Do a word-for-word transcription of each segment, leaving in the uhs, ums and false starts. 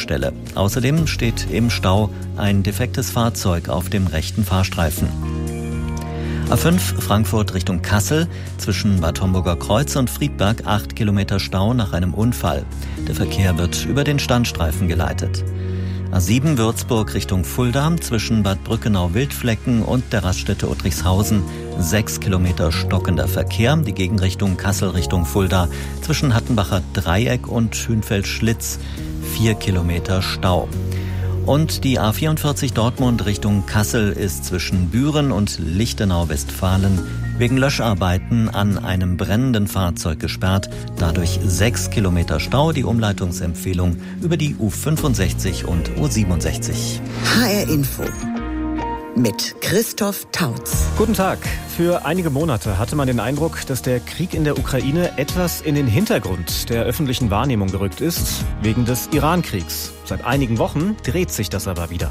Baustelle. Außerdem steht im Stau ein defektes Fahrzeug auf dem rechten Fahrstreifen. A fünf Frankfurt Richtung Kassel, zwischen Bad Homburger Kreuz und Friedberg acht Kilometer Stau nach einem Unfall. Der Verkehr wird über den Standstreifen geleitet. A sieben Würzburg Richtung Fulda, zwischen Bad Brückenau-Wildflecken und der Raststätte Uttrichshausen sechs Kilometer stockender Verkehr. Die Gegenrichtung Kassel Richtung Fulda, zwischen Hattenbacher Dreieck und Hünfeld-Schlitz vier Kilometer Stau. Und die A vierundvierzig Dortmund Richtung Kassel ist zwischen Büren und Lichtenau-Westfalen wegen Löscharbeiten an einem brennenden Fahrzeug gesperrt. Dadurch sechs Kilometer Stau. Die Umleitungsempfehlung über die U fünfundsechzig und U siebenundsechzig. H R Info mit Christoph Tautz. Guten Tag. Für einige Monate hatte man den Eindruck, dass der Krieg in der Ukraine etwas in den Hintergrund der öffentlichen Wahrnehmung gerückt ist, wegen des Iran-Kriegs. Seit einigen Wochen dreht sich das aber wieder.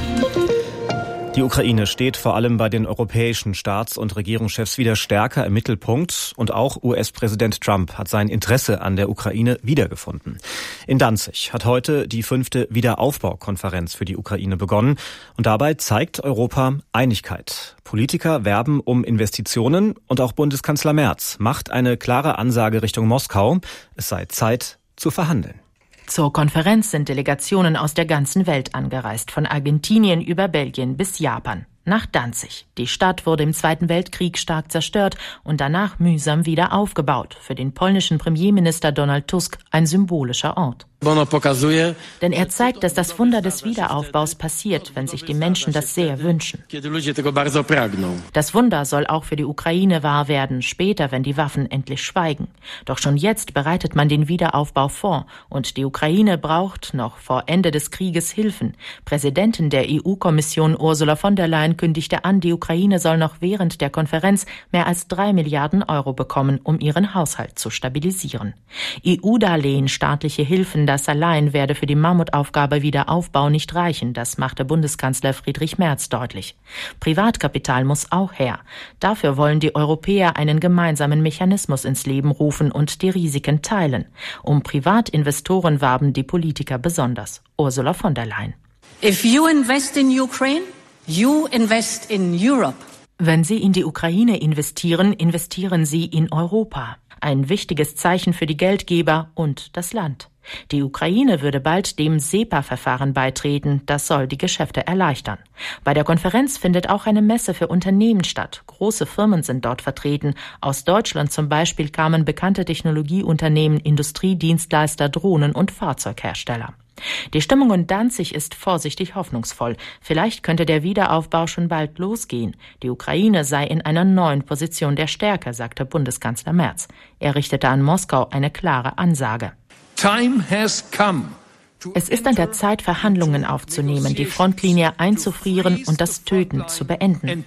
Die Ukraine steht vor allem bei den europäischen Staats- und Regierungschefs wieder stärker im Mittelpunkt und auch U S-Präsident Trump hat sein Interesse an der Ukraine wiedergefunden. In Danzig hat heute die fünfte Wiederaufbaukonferenz für die Ukraine begonnen und dabei zeigt Europa Einigkeit. Politiker werben um Investitionen und auch Bundeskanzler Merz macht eine klare Ansage Richtung Moskau. Es sei Zeit zu verhandeln. Zur Konferenz sind Delegationen aus der ganzen Welt angereist, von Argentinien über Belgien bis Japan. Nach Danzig. Die Stadt wurde im Zweiten Weltkrieg stark zerstört und danach mühsam wieder aufgebaut. Für den polnischen Premierminister Donald Tusk ein symbolischer Ort. Denn er zeigt, dass das Wunder des Wiederaufbaus passiert, wenn sich die Menschen das sehr wünschen. Das Wunder soll auch für die Ukraine wahr werden, später, wenn die Waffen endlich schweigen. Doch schon jetzt bereitet man den Wiederaufbau vor und die Ukraine braucht noch vor Ende des Krieges Hilfen. Präsidentin der E U-Kommission Ursula von der Leyen kündigte an, die Ukraine soll noch während der Konferenz mehr als drei Milliarden Euro bekommen, um ihren Haushalt zu stabilisieren. E U-Darlehen, staatliche Hilfen, das allein werde für die Mammutaufgabe Wiederaufbau nicht reichen, das machte Bundeskanzler Friedrich Merz deutlich. Privatkapital muss auch her. Dafür wollen die Europäer einen gemeinsamen Mechanismus ins Leben rufen und die Risiken teilen. Um Privatinvestoren warben die Politiker besonders. Ursula von der Leyen. If you invest in Ukraine, you invest in Europe. Wenn Sie in die Ukraine investieren, investieren Sie in Europa. Ein wichtiges Zeichen für die Geldgeber und das Land. Die Ukraine würde bald dem SEPA-Verfahren beitreten. Das soll die Geschäfte erleichtern. Bei der Konferenz findet auch eine Messe für Unternehmen statt. Große Firmen sind dort vertreten. Aus Deutschland zum Beispiel kamen bekannte Technologieunternehmen, Industriedienstleister, Drohnen- und Fahrzeughersteller. Die Stimmung in Danzig ist vorsichtig hoffnungsvoll. Vielleicht könnte der Wiederaufbau schon bald losgehen. Die Ukraine sei in einer neuen Position der Stärke, sagte Bundeskanzler Merz. Er richtete an Moskau eine klare Ansage. Time has come. Es ist an der Zeit, Verhandlungen aufzunehmen, die Frontlinie einzufrieren und das Töten zu beenden.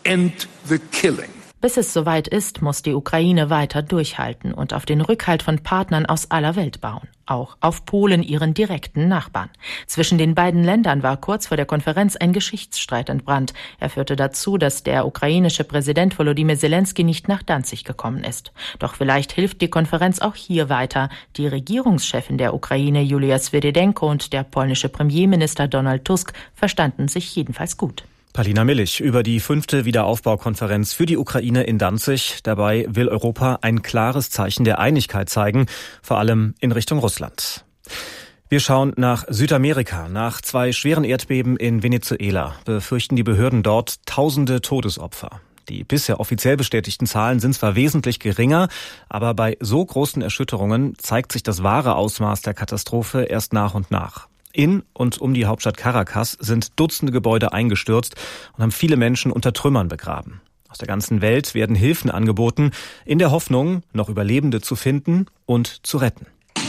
Bis es soweit ist, muss die Ukraine weiter durchhalten und auf den Rückhalt von Partnern aus aller Welt bauen. Auch auf Polen, ihren direkten Nachbarn. Zwischen den beiden Ländern war kurz vor der Konferenz ein Geschichtsstreit entbrannt. Er führte dazu, dass der ukrainische Präsident Volodymyr Zelensky nicht nach Danzig gekommen ist. Doch vielleicht hilft die Konferenz auch hier weiter. Die Regierungschefin der Ukraine, Julia Swirydenko, und der polnische Premierminister Donald Tusk verstanden sich jedenfalls gut. Palina Millich über die fünfte Wiederaufbaukonferenz für die Ukraine in Danzig. Dabei will Europa ein klares Zeichen der Einigkeit zeigen, vor allem in Richtung Russland. Wir schauen nach Südamerika. Nach zwei schweren Erdbeben in Venezuela befürchten die Behörden dort tausende Todesopfer. Die bisher offiziell bestätigten Zahlen sind zwar wesentlich geringer, aber bei so großen Erschütterungen zeigt sich das wahre Ausmaß der Katastrophe erst nach und nach. In und um die Hauptstadt Caracas sind Dutzende Gebäude eingestürzt und haben viele Menschen unter Trümmern begraben. Aus der ganzen Welt werden Hilfen angeboten, in der Hoffnung, noch Überlebende zu finden und zu retten.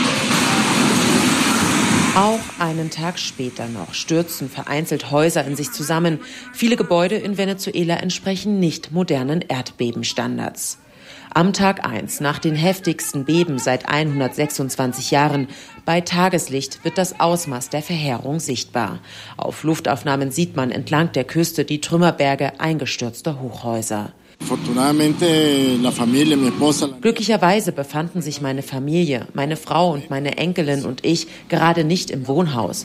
Auch einen Tag später noch stürzen vereinzelt Häuser in sich zusammen. Viele Gebäude in Venezuela entsprechen nicht modernen Erdbebenstandards. Am Tag eins, nach den heftigsten Beben seit hundertsechsundzwanzig Jahren, bei Tageslicht wird das Ausmaß der Verheerung sichtbar. Auf Luftaufnahmen sieht man entlang der Küste die Trümmerberge eingestürzter Hochhäuser. Glücklicherweise befanden sich meine Familie, meine Frau und meine Enkelin und ich gerade nicht im Wohnhaus,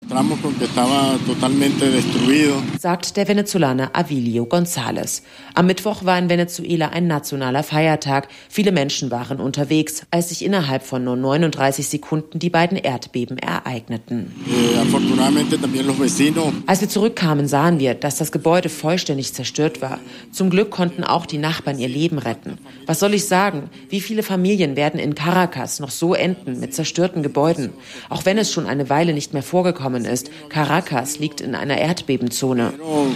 sagt der Venezolaner Avilio González. Am Mittwoch war in Venezuela ein nationaler Feiertag. Viele Menschen waren unterwegs, als sich innerhalb von nur neununddreißig Sekunden die beiden Erdbeben ereigneten. Als wir zurückkamen, sahen wir, dass das Gebäude vollständig zerstört war. Zum Glück konnten auch die Nachbarn ihr Leben retten. Was soll ich sagen? Wie viele Familien werden in Caracas noch so enden mit zerstörten Gebäuden? Auch wenn es schon eine Weile nicht mehr vorgekommen ist, Caracas liegt in einer Erdbebenzone.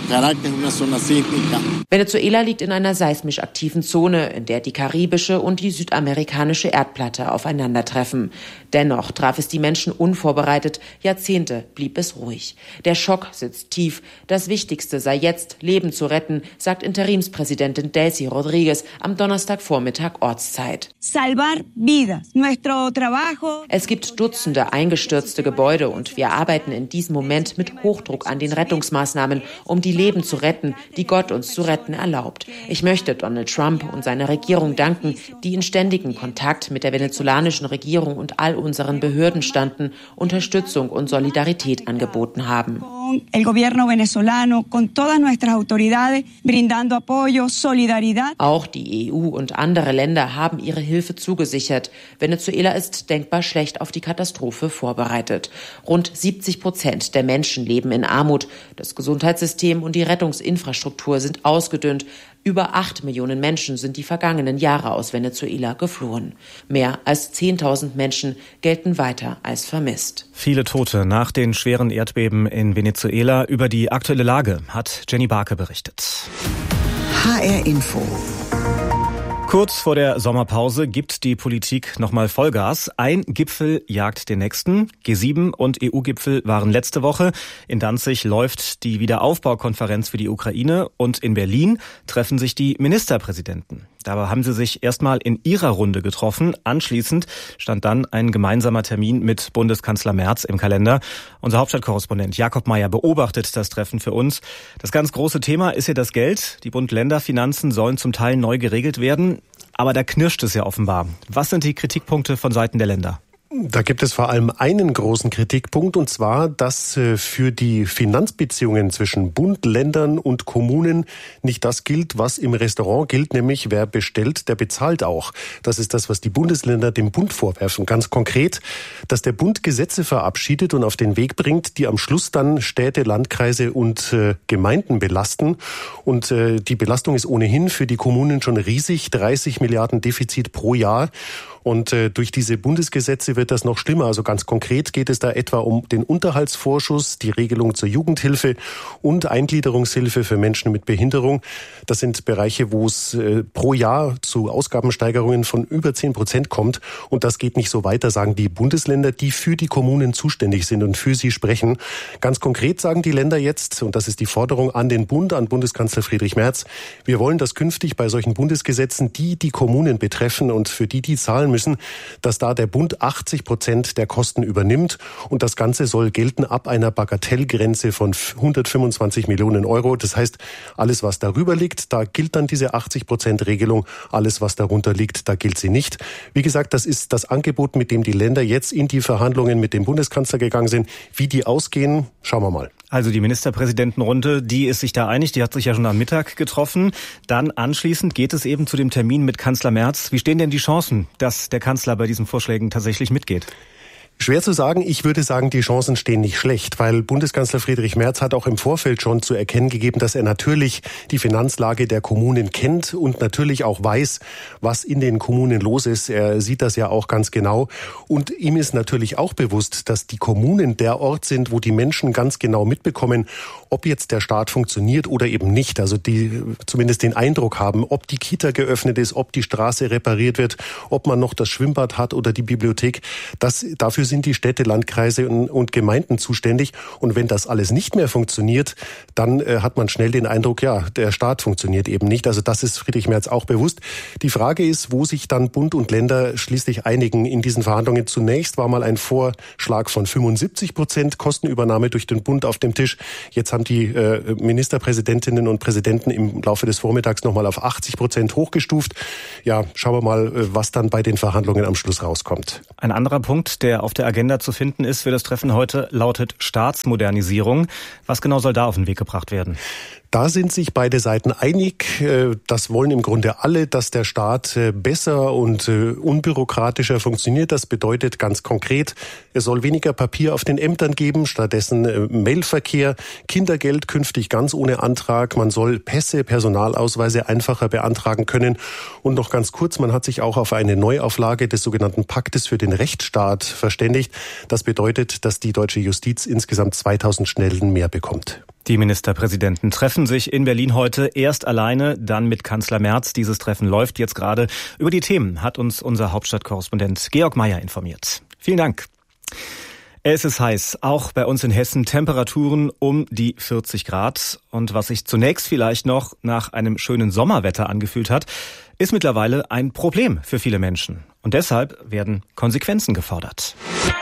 Venezuela liegt in einer seismisch aktiven Zone, in der die karibische und die südamerikanische Erdplatte aufeinandertreffen. Dennoch traf es die Menschen unvorbereitet. Jahrzehnte blieb es ruhig. Der Schock sitzt tief. Das Wichtigste sei jetzt, Leben zu retten, sagt Interimspräsidentin Delcy Rodriguez am Donnerstagvormittag Ortszeit. Salvar vidas. Nuestro trabajo. Es gibt Dutzende eingestürzte Gebäude und wir arbeiten in diesem Moment mit Hochdruck an den Rettungsmaßnahmen, um die Leben zu retten, die Gott uns zu retten erlaubt. Ich möchte Donald Trump und seiner Regierung danken, die in ständigem Kontakt mit der venezolanischen Regierung und all unseren Behörden standen, Unterstützung und Solidarität angeboten haben. El gobierno venezolano con todas nuestras autoridades brindando apoyo, solidaridad. Auch die E U und andere Länder haben ihre Hilfe zugesichert. Venezuela ist denkbar schlecht auf die Katastrophe vorbereitet. Rund siebzig Prozent der Menschen leben in Armut. Das Gesundheitssystem und die Rettungsinfrastruktur sind ausgedünnt. Über acht Millionen Menschen sind die vergangenen Jahre aus Venezuela geflohen. Mehr als zehntausend Menschen gelten weiter als vermisst. Viele Tote nach den schweren Erdbeben in Venezuela. Über die aktuelle Lage hat Jenny Barke berichtet. H R Info. Kurz vor der Sommerpause gibt die Politik nochmal Vollgas. Ein Gipfel jagt den nächsten. G sieben und E U-Gipfel waren letzte Woche. In Danzig läuft die Wiederaufbaukonferenz für die Ukraine und in Berlin treffen sich die Ministerpräsidenten. Dabei haben sie sich erstmal in ihrer Runde getroffen. Anschließend stand dann ein gemeinsamer Termin mit Bundeskanzler Merz im Kalender. Unser Hauptstadtkorrespondent Jakob Mayer beobachtet das Treffen für uns. Das ganz große Thema ist ja das Geld. Die Bund-Länder-Finanzen sollen zum Teil neu geregelt werden. Aber da knirscht es ja offenbar. Was sind die Kritikpunkte von Seiten der Länder? Da gibt es vor allem einen großen Kritikpunkt, und zwar, dass für die Finanzbeziehungen zwischen Bund, Ländern und Kommunen nicht das gilt, was im Restaurant gilt, nämlich wer bestellt, der bezahlt auch. Das ist das, was die Bundesländer dem Bund vorwerfen. Ganz konkret, dass der Bund Gesetze verabschiedet und auf den Weg bringt, die am Schluss dann Städte, Landkreise und äh, Gemeinden belasten. Und äh, die Belastung ist ohnehin für die Kommunen schon riesig, dreißig Milliarden Defizit pro Jahr. Und äh, durch diese Bundesgesetze wird das noch schlimmer. Also ganz konkret geht es da etwa um den Unterhaltsvorschuss, die Regelung zur Jugendhilfe und Eingliederungshilfe für Menschen mit Behinderung. Das sind Bereiche, wo es äh, pro Jahr zu Ausgabensteigerungen von über zehn Prozent kommt. Und das geht nicht so weiter, sagen die Bundesländer, die für die Kommunen zuständig sind und für sie sprechen. Ganz konkret sagen die Länder jetzt, und das ist die Forderung an den Bund, an Bundeskanzler Friedrich Merz, wir wollen, dass künftig bei solchen Bundesgesetzen, die die Kommunen betreffen und für die die zahlen müssen, dass da der Bund achtzig Prozent der Kosten übernimmt. Und das Ganze soll gelten ab einer Bagatellgrenze von hundertfünfundzwanzig Millionen Euro. Das heißt, alles, was darüber liegt, da gilt dann diese achtzig Prozent Regelung. Alles, was darunter liegt, da gilt sie nicht. Wie gesagt, das ist das Angebot, mit dem die Länder jetzt in die Verhandlungen mit dem Bundeskanzler gegangen sind. Wie die ausgehen, schauen wir mal. Also die Ministerpräsidentenrunde, die ist sich da einig, die hat sich ja schon am Mittag getroffen. Dann anschließend geht es eben zu dem Termin mit Kanzler Merz. Wie stehen denn die Chancen, dass der Kanzler bei diesen Vorschlägen tatsächlich mitgeht? Schwer zu sagen. Ich würde sagen, die Chancen stehen nicht schlecht, weil Bundeskanzler Friedrich Merz hat auch im Vorfeld schon zu erkennen gegeben, dass er natürlich die Finanzlage der Kommunen kennt und natürlich auch weiß, was in den Kommunen los ist. Er sieht das ja auch ganz genau. Und ihm ist natürlich auch bewusst, dass die Kommunen der Ort sind, wo die Menschen ganz genau mitbekommen, ob jetzt der Staat funktioniert oder eben nicht. Also die zumindest den Eindruck haben, ob die Kita geöffnet ist, ob die Straße repariert wird, ob man noch das Schwimmbad hat oder die Bibliothek. Das, dafür dafür sind die Städte, Landkreise und, und Gemeinden zuständig. Und wenn das alles nicht mehr funktioniert, dann äh, hat man schnell den Eindruck, ja, der Staat funktioniert eben nicht. Also das ist Friedrich Merz auch bewusst. Die Frage ist, wo sich dann Bund und Länder schließlich einigen in diesen Verhandlungen. Zunächst war mal ein Vorschlag von fünfundsiebzig Prozent Kostenübernahme durch den Bund auf dem Tisch. Jetzt haben die äh, Ministerpräsidentinnen und Präsidenten im Laufe des Vormittags nochmal auf achtzig Prozent hochgestuft. Ja, schauen wir mal, was dann bei den Verhandlungen am Schluss rauskommt. Ein anderer Punkt, der auf der Agenda zu finden ist für das Treffen heute, lautet Staatsmodernisierung. Was genau soll da auf den Weg gebracht werden? Da sind sich beide Seiten einig. Das wollen im Grunde alle, dass der Staat besser und unbürokratischer funktioniert. Das bedeutet ganz konkret, es soll weniger Papier auf den Ämtern geben, stattdessen Mailverkehr, Kindergeld künftig ganz ohne Antrag. Man soll Pässe, Personalausweise einfacher beantragen können. Und noch ganz kurz, man hat sich auch auf eine Neuauflage des sogenannten Paktes für den Rechtsstaat verständigt. Das bedeutet, dass die deutsche Justiz insgesamt zweitausend Stellen mehr bekommt. Die Ministerpräsidenten treffen sich in Berlin heute erst alleine, dann mit Kanzler Merz. Dieses Treffen läuft jetzt gerade. Über die Themen hat uns unser Hauptstadtkorrespondent Georg Meyer informiert. Vielen Dank. Es ist heiß, auch bei uns in Hessen Temperaturen um die vierzig Grad. Und was sich zunächst vielleicht noch nach einem schönen Sommerwetter angefühlt hat, ist mittlerweile ein Problem für viele Menschen. Und deshalb werden Konsequenzen gefordert.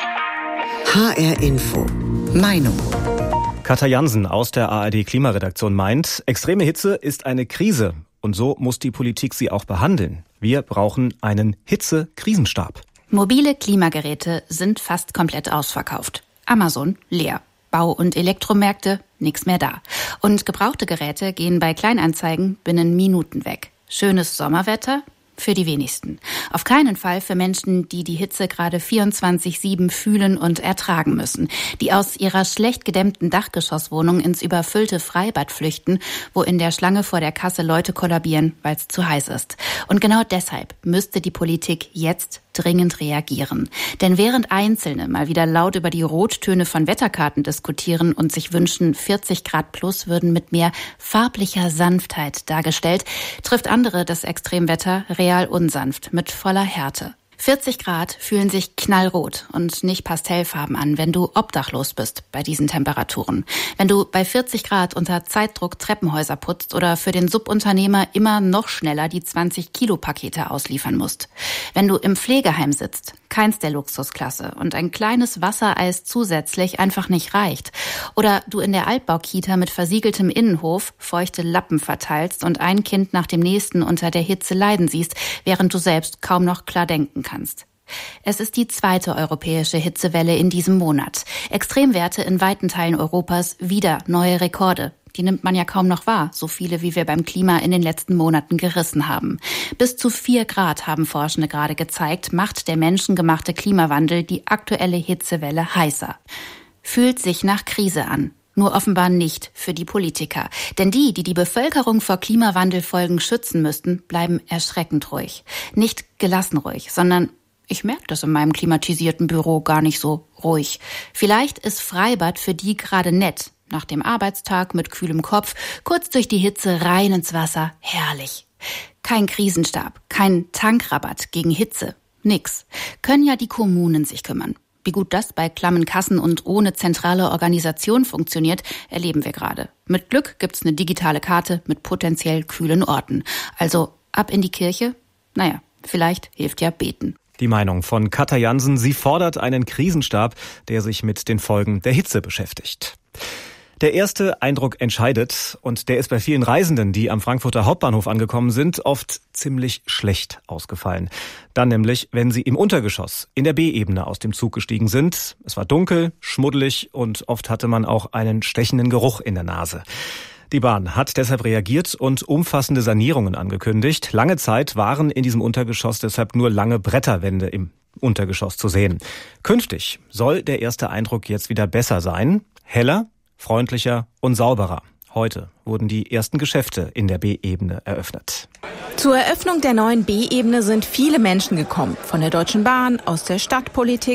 H R Info. Meinung. Katja Jansen aus der A R D-Klimaredaktion meint, extreme Hitze ist eine Krise und so muss die Politik sie auch behandeln. Wir brauchen einen Hitze-Krisenstab. Mobile Klimageräte sind fast komplett ausverkauft. Amazon leer. Bau- und Elektromärkte, nix mehr da. Und gebrauchte Geräte gehen bei Kleinanzeigen binnen Minuten weg. Schönes Sommerwetter? Für die wenigsten. Auf keinen Fall für Menschen, die die Hitze gerade vierundzwanzig sieben fühlen und ertragen müssen. Die aus ihrer schlecht gedämmten Dachgeschosswohnung ins überfüllte Freibad flüchten, wo in der Schlange vor der Kasse Leute kollabieren, weil es zu heiß ist. Und genau deshalb müsste die Politik jetzt dringend reagieren. Denn während Einzelne mal wieder laut über die Rottöne von Wetterkarten diskutieren und sich wünschen, vierzig Grad plus würden mit mehr farblicher Sanftheit dargestellt, trifft andere das Extremwetter real unsanft mit voller Härte. vierzig Grad fühlen sich knallrot und nicht pastellfarben an, wenn du obdachlos bist bei diesen Temperaturen. Wenn du bei vierzig Grad unter Zeitdruck Treppenhäuser putzt oder für den Subunternehmer immer noch schneller die zwanzig Kilo Pakete ausliefern musst. Wenn du im Pflegeheim sitzt, keins der Luxusklasse und ein kleines Wassereis zusätzlich einfach nicht reicht. Oder du in der Altbaukita mit versiegeltem Innenhof feuchte Lappen verteilst und ein Kind nach dem nächsten unter der Hitze leiden siehst, während du selbst kaum noch klar denken kannst. Es ist die zweite europäische Hitzewelle in diesem Monat. Extremwerte in weiten Teilen Europas, wieder neue Rekorde. Die nimmt man ja kaum noch wahr, so viele wie wir beim Klima in den letzten Monaten gerissen haben. Bis zu vier Grad, haben Forschende gerade gezeigt, macht der menschengemachte Klimawandel die aktuelle Hitzewelle heißer. Fühlt sich nach Krise an. Nur offenbar nicht für die Politiker. Denn die, die die Bevölkerung vor Klimawandelfolgen schützen müssten, bleiben erschreckend ruhig. Nicht gelassen ruhig, sondern ich merke das in meinem klimatisierten Büro gar nicht so ruhig. Vielleicht ist Freibad für die gerade nett. Nach dem Arbeitstag mit kühlem Kopf, kurz durch die Hitze rein ins Wasser, herrlich. Kein Krisenstab, kein Tankrabatt gegen Hitze, nix. Können ja die Kommunen sich kümmern. Wie gut das bei klammen Kassen und ohne zentrale Organisation funktioniert, erleben wir gerade. Mit Glück gibt's eine digitale Karte mit potenziell kühlen Orten. Also ab in die Kirche? Naja, vielleicht hilft ja beten. Die Meinung von Katja Jansen. Sie fordert einen Krisenstab, der sich mit den Folgen der Hitze beschäftigt. Der erste Eindruck entscheidet und der ist bei vielen Reisenden, die am Frankfurter Hauptbahnhof angekommen sind, oft ziemlich schlecht ausgefallen. Dann nämlich, wenn sie im Untergeschoss in der B-Ebene aus dem Zug gestiegen sind. Es war dunkel, schmuddelig und oft hatte man auch einen stechenden Geruch in der Nase. Die Bahn hat deshalb reagiert und umfassende Sanierungen angekündigt. Lange Zeit waren in diesem Untergeschoss deshalb nur lange Bretterwände im Untergeschoss zu sehen. Künftig soll der erste Eindruck jetzt wieder besser sein, heller, freundlicher und sauberer. Heute wurden die ersten Geschäfte in der B-Ebene eröffnet. Zur Eröffnung der neuen B-Ebene sind viele Menschen gekommen. Von der Deutschen Bahn, aus der Stadtpolitik.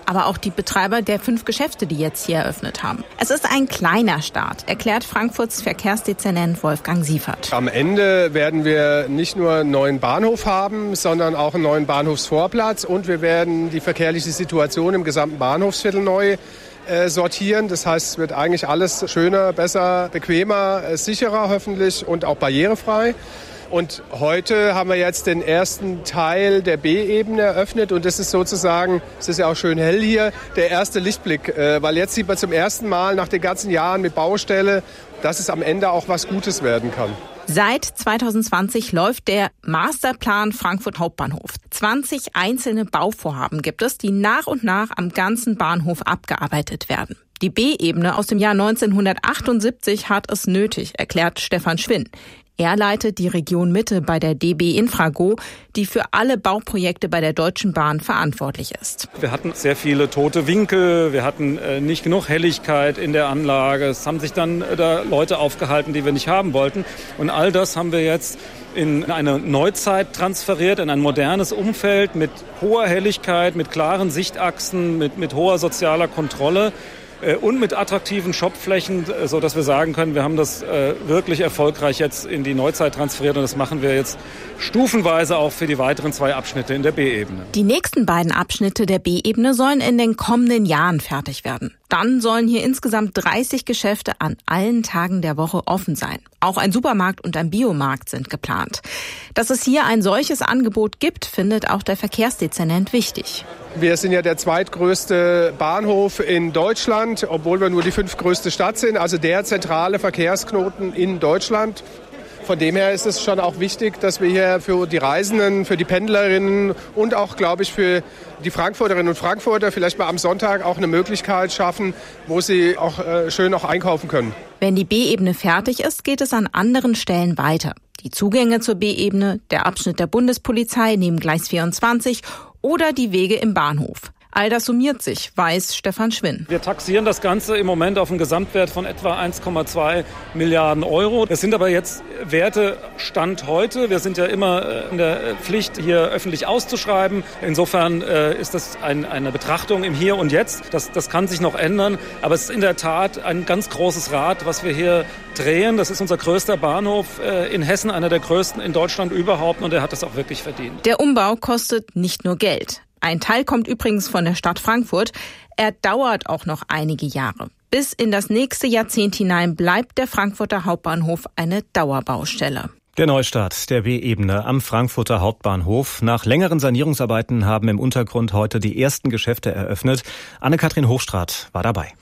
aber auch die Betreiber der fünf Geschäfte, die jetzt hier eröffnet haben. Es ist ein kleiner Start, erklärt Frankfurts Verkehrsdezernent Wolfgang Siefert. Am Ende werden wir nicht nur einen neuen Bahnhof haben, sondern auch einen neuen Bahnhofsvorplatz und wir werden die verkehrliche Situation im gesamten Bahnhofsviertel neu äh, sortieren. Das heißt, es wird eigentlich alles schöner, besser, bequemer, äh, sicherer hoffentlich und auch barrierefrei. Und heute haben wir jetzt den ersten Teil der B-Ebene eröffnet und das ist sozusagen, es ist ja auch schön hell hier, der erste Lichtblick, weil jetzt sieht man zum ersten Mal nach den ganzen Jahren mit Baustelle, dass es am Ende auch was Gutes werden kann. Seit zwanzig zwanzig läuft der Masterplan Frankfurt Hauptbahnhof. zwanzig einzelne Bauvorhaben gibt es, die nach und nach am ganzen Bahnhof abgearbeitet werden. Die B-Ebene aus dem Jahr neunzehnhundertachtundsiebzig hat es nötig, erklärt Stefan Schwinn. Er leitet die Region Mitte bei der D B Infrago, die für alle Bauprojekte bei der Deutschen Bahn verantwortlich ist. Wir hatten sehr viele tote Winkel, wir hatten äh, nicht genug Helligkeit in der Anlage. Es haben sich dann äh, da Leute aufgehalten, die wir nicht haben wollten. Und all das haben wir jetzt in eine Neuzeit transferiert, in ein modernes Umfeld mit hoher Helligkeit, mit klaren Sichtachsen, mit, mit hoher sozialer Kontrolle. Und mit attraktiven Shopflächen, sodass wir sagen können, wir haben das äh, wirklich erfolgreich jetzt in die Neuzeit transferiert und das machen wir jetzt stufenweise auch für die weiteren zwei Abschnitte in der B-Ebene. Die nächsten beiden Abschnitte der B-Ebene sollen in den kommenden Jahren fertig werden. Dann sollen hier insgesamt dreißig Geschäfte an allen Tagen der Woche offen sein. Auch ein Supermarkt und ein Biomarkt sind geplant. Dass es hier ein solches Angebot gibt, findet auch der Verkehrsdezernent wichtig. Wir sind ja der zweitgrößte Bahnhof in Deutschland, obwohl wir nur die fünftgrößte Stadt sind, also der zentrale Verkehrsknoten in Deutschland. Von dem her ist es schon auch wichtig, dass wir hier für die Reisenden, für die Pendlerinnen und auch, glaube ich, für die Frankfurterinnen und Frankfurter vielleicht mal am Sonntag auch eine Möglichkeit schaffen, wo sie auch äh, schön auch einkaufen können. Wenn die B-Ebene fertig ist, geht es an anderen Stellen weiter. Die Zugänge zur B-Ebene, der Abschnitt der Bundespolizei neben Gleis vierundzwanzig oder die Wege im Bahnhof. All das summiert sich, weiß Stefan Schwinn. Wir taxieren das Ganze im Moment auf einen Gesamtwert von etwa eins Komma zwei Milliarden Euro. Das sind aber jetzt Werte Stand heute. Wir sind ja immer in der Pflicht, hier öffentlich auszuschreiben. Insofern ist das ein, eine Betrachtung im Hier und Jetzt. Das, das kann sich noch ändern. Aber es ist in der Tat ein ganz großes Rad, was wir hier drehen. Das ist unser größter Bahnhof in Hessen, einer der größten in Deutschland überhaupt. Und er hat das auch wirklich verdient. Der Umbau kostet nicht nur Geld. Ein Teil kommt übrigens von der Stadt Frankfurt. Er dauert auch noch einige Jahre. Bis in das nächste Jahrzehnt hinein bleibt der Frankfurter Hauptbahnhof eine Dauerbaustelle. Der Neustart der B-Ebene am Frankfurter Hauptbahnhof. Nach längeren Sanierungsarbeiten haben im Untergrund heute die ersten Geschäfte eröffnet. Anne-Kathrin Hochstraat war dabei.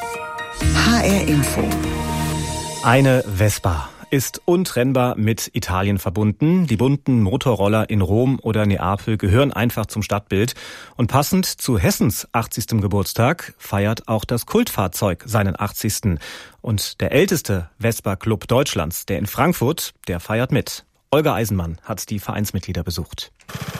H R Info. Eine Vespa ist untrennbar mit Italien verbunden. Die bunten Motorroller in Rom oder Neapel gehören einfach zum Stadtbild. Und passend zu Hessens achtzigsten Geburtstag feiert auch das Kultfahrzeug seinen achtzigsten Und der älteste Vespa-Club Deutschlands, der in Frankfurt, der feiert mit. Olga Eisenmann hat die Vereinsmitglieder besucht.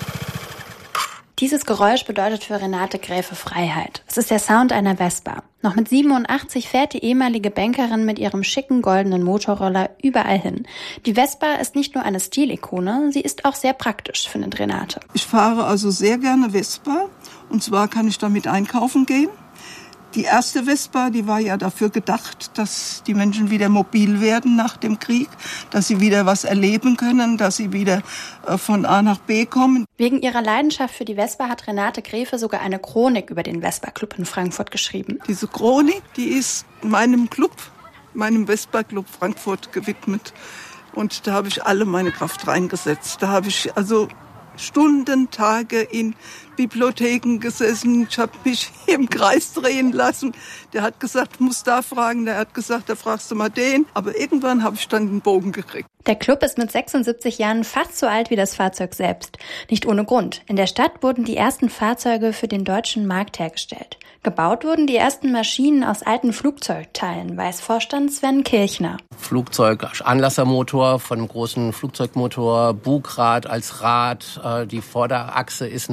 Dieses Geräusch bedeutet für Renate Gräfe Freiheit. Es ist der Sound einer Vespa. Noch mit siebenundachtzig fährt die ehemalige Bankerin mit ihrem schicken goldenen Motorroller überall hin. Die Vespa ist nicht nur eine Stilikone, sie ist auch sehr praktisch, findet Renate. Ich fahre also sehr gerne Vespa und zwar kann ich damit einkaufen gehen. Die erste Vespa, die war ja dafür gedacht, dass die Menschen wieder mobil werden nach dem Krieg, dass sie wieder was erleben können, dass sie wieder von A nach B kommen. Wegen ihrer Leidenschaft für die Vespa hat Renate Gräfe sogar eine Chronik über den Vespa-Club in Frankfurt geschrieben. Diese Chronik, die ist meinem Club, meinem Vespa-Club Frankfurt gewidmet. Und da habe ich alle meine Kraft reingesetzt. Da habe ich also Stunden, Tage in Bibliotheken gesessen. Ich habe mich im Kreis drehen lassen. Der hat gesagt, muss da fragen. Der hat gesagt, da fragst du mal den. Aber irgendwann habe ich dann den Bogen gekriegt. Der Club ist mit sechsundsiebzig Jahren fast so alt wie das Fahrzeug selbst. Nicht ohne Grund. In der Stadt wurden die ersten Fahrzeuge für den deutschen Markt hergestellt. Gebaut wurden die ersten Maschinen aus alten Flugzeugteilen, weiß Vorstand Sven Kirchner. Flugzeuganlassermotor von einem großen Flugzeugmotor, Bugrad als Rad. Die Vorderachse ist eine Flugzeug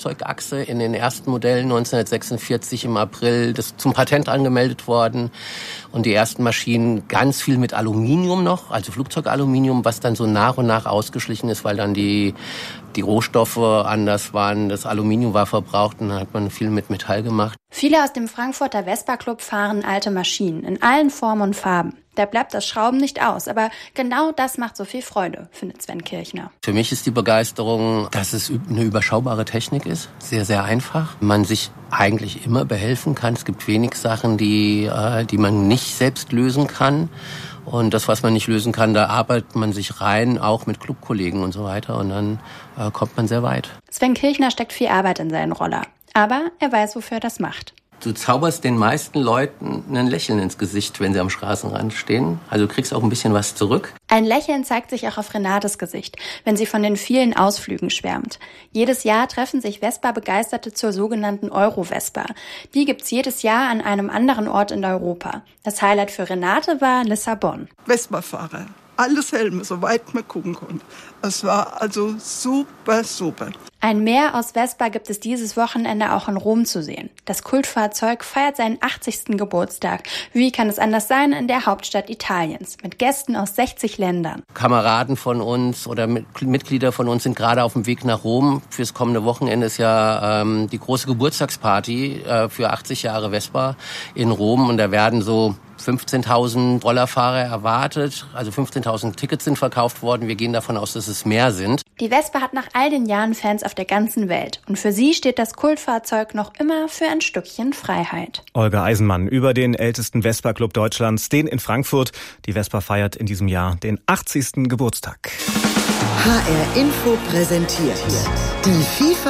Fahrzeugachse in den ersten Modellen neunzehnhundertsechsundvierzig im April das zum Patent angemeldet worden. Und die ersten Maschinen ganz viel mit Aluminium noch, also Flugzeugaluminium, was dann so nach und nach ausgeschlichen ist, weil dann die, die Rohstoffe anders waren. Das Aluminium war verbraucht und dann hat man viel mit Metall gemacht. Viele aus dem Frankfurter Vespa Club fahren alte Maschinen in allen Formen und Farben. Da bleibt das Schrauben nicht aus, aber genau das macht so viel Freude, findet Sven Kirchner. Für mich ist die Begeisterung, dass es eine überschaubare Technik ist, sehr, sehr einfach. Man sich eigentlich immer behelfen kann. Es gibt wenig Sachen, die, die man nicht selbst lösen kann. Und das, was man nicht lösen kann, da arbeitet man sich rein, auch mit Clubkollegen und so weiter. Und dann äh, kommt man sehr weit. Sven Kirchner steckt viel Arbeit in seinen Roller. Aber er weiß, wofür er das macht. Du zauberst den meisten Leuten ein Lächeln ins Gesicht, wenn sie am Straßenrand stehen. Also du kriegst auch ein bisschen was zurück. Ein Lächeln zeigt sich auch auf Renates Gesicht, wenn sie von den vielen Ausflügen schwärmt. Jedes Jahr treffen sich Vespa-Begeisterte zur sogenannten Euro-Vespa. Die gibt's jedes Jahr an einem anderen Ort in Europa. Das Highlight für Renate war Lissabon. Vespa-Fahrer. Alles Helme, soweit man gucken konnte. Es war also super, super. Ein Meer aus Vespa gibt es dieses Wochenende auch in Rom zu sehen. Das Kultfahrzeug feiert seinen achtzigsten Geburtstag. Wie kann es anders sein in der Hauptstadt Italiens, mit Gästen aus sechzig Ländern. Kameraden von uns oder Mitglieder von uns sind gerade auf dem Weg nach Rom. Fürs kommende Wochenende ist ja ähm, die große Geburtstagsparty äh, für achtzig Jahre Vespa in Rom. Und da werden so fünfzehntausend Rollerfahrer erwartet, also fünfzehntausend Tickets sind verkauft worden. Wir gehen davon aus, dass es mehr sind. Die Vespa hat nach all den Jahren Fans auf der ganzen Welt. Und für sie steht das Kultfahrzeug noch immer für ein Stückchen Freiheit. Olga Eisenmann über den ältesten Vespa-Club Deutschlands, den in Frankfurt. Die Vespa feiert in diesem Jahr den achtzigsten Geburtstag. H R Info präsentiert die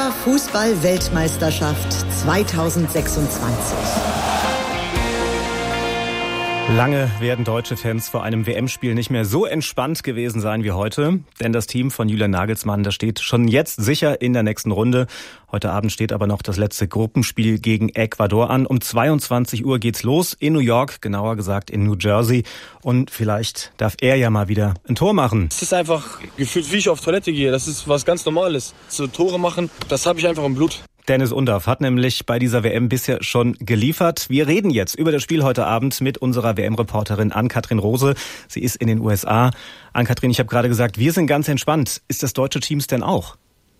FIFA-Fußball-Weltmeisterschaft zweitausendsechsundzwanzig. Lange werden deutsche Fans vor einem W M-Spiel nicht mehr so entspannt gewesen sein wie heute. Denn das Team von Julian Nagelsmann, das steht schon jetzt sicher in der nächsten Runde. Heute Abend steht aber noch das letzte Gruppenspiel gegen Ecuador an. Um zweiundzwanzig Uhr geht's los in New York, genauer gesagt in New Jersey. Und vielleicht darf er ja mal wieder ein Tor machen. Es ist einfach gefühlt, wie ich auf Toilette gehe. Das ist was ganz Normales. So Tore machen, das habe ich einfach im Blut. Dennis Undaff hat nämlich bei dieser W M bisher schon geliefert. Wir reden jetzt über das Spiel heute Abend mit unserer W M-Reporterin Ann-Kathrin Rose. Sie ist in den U S A. Ann-Kathrin, ich habe gerade gesagt, wir sind ganz entspannt. Ist das deutsche Team denn auch?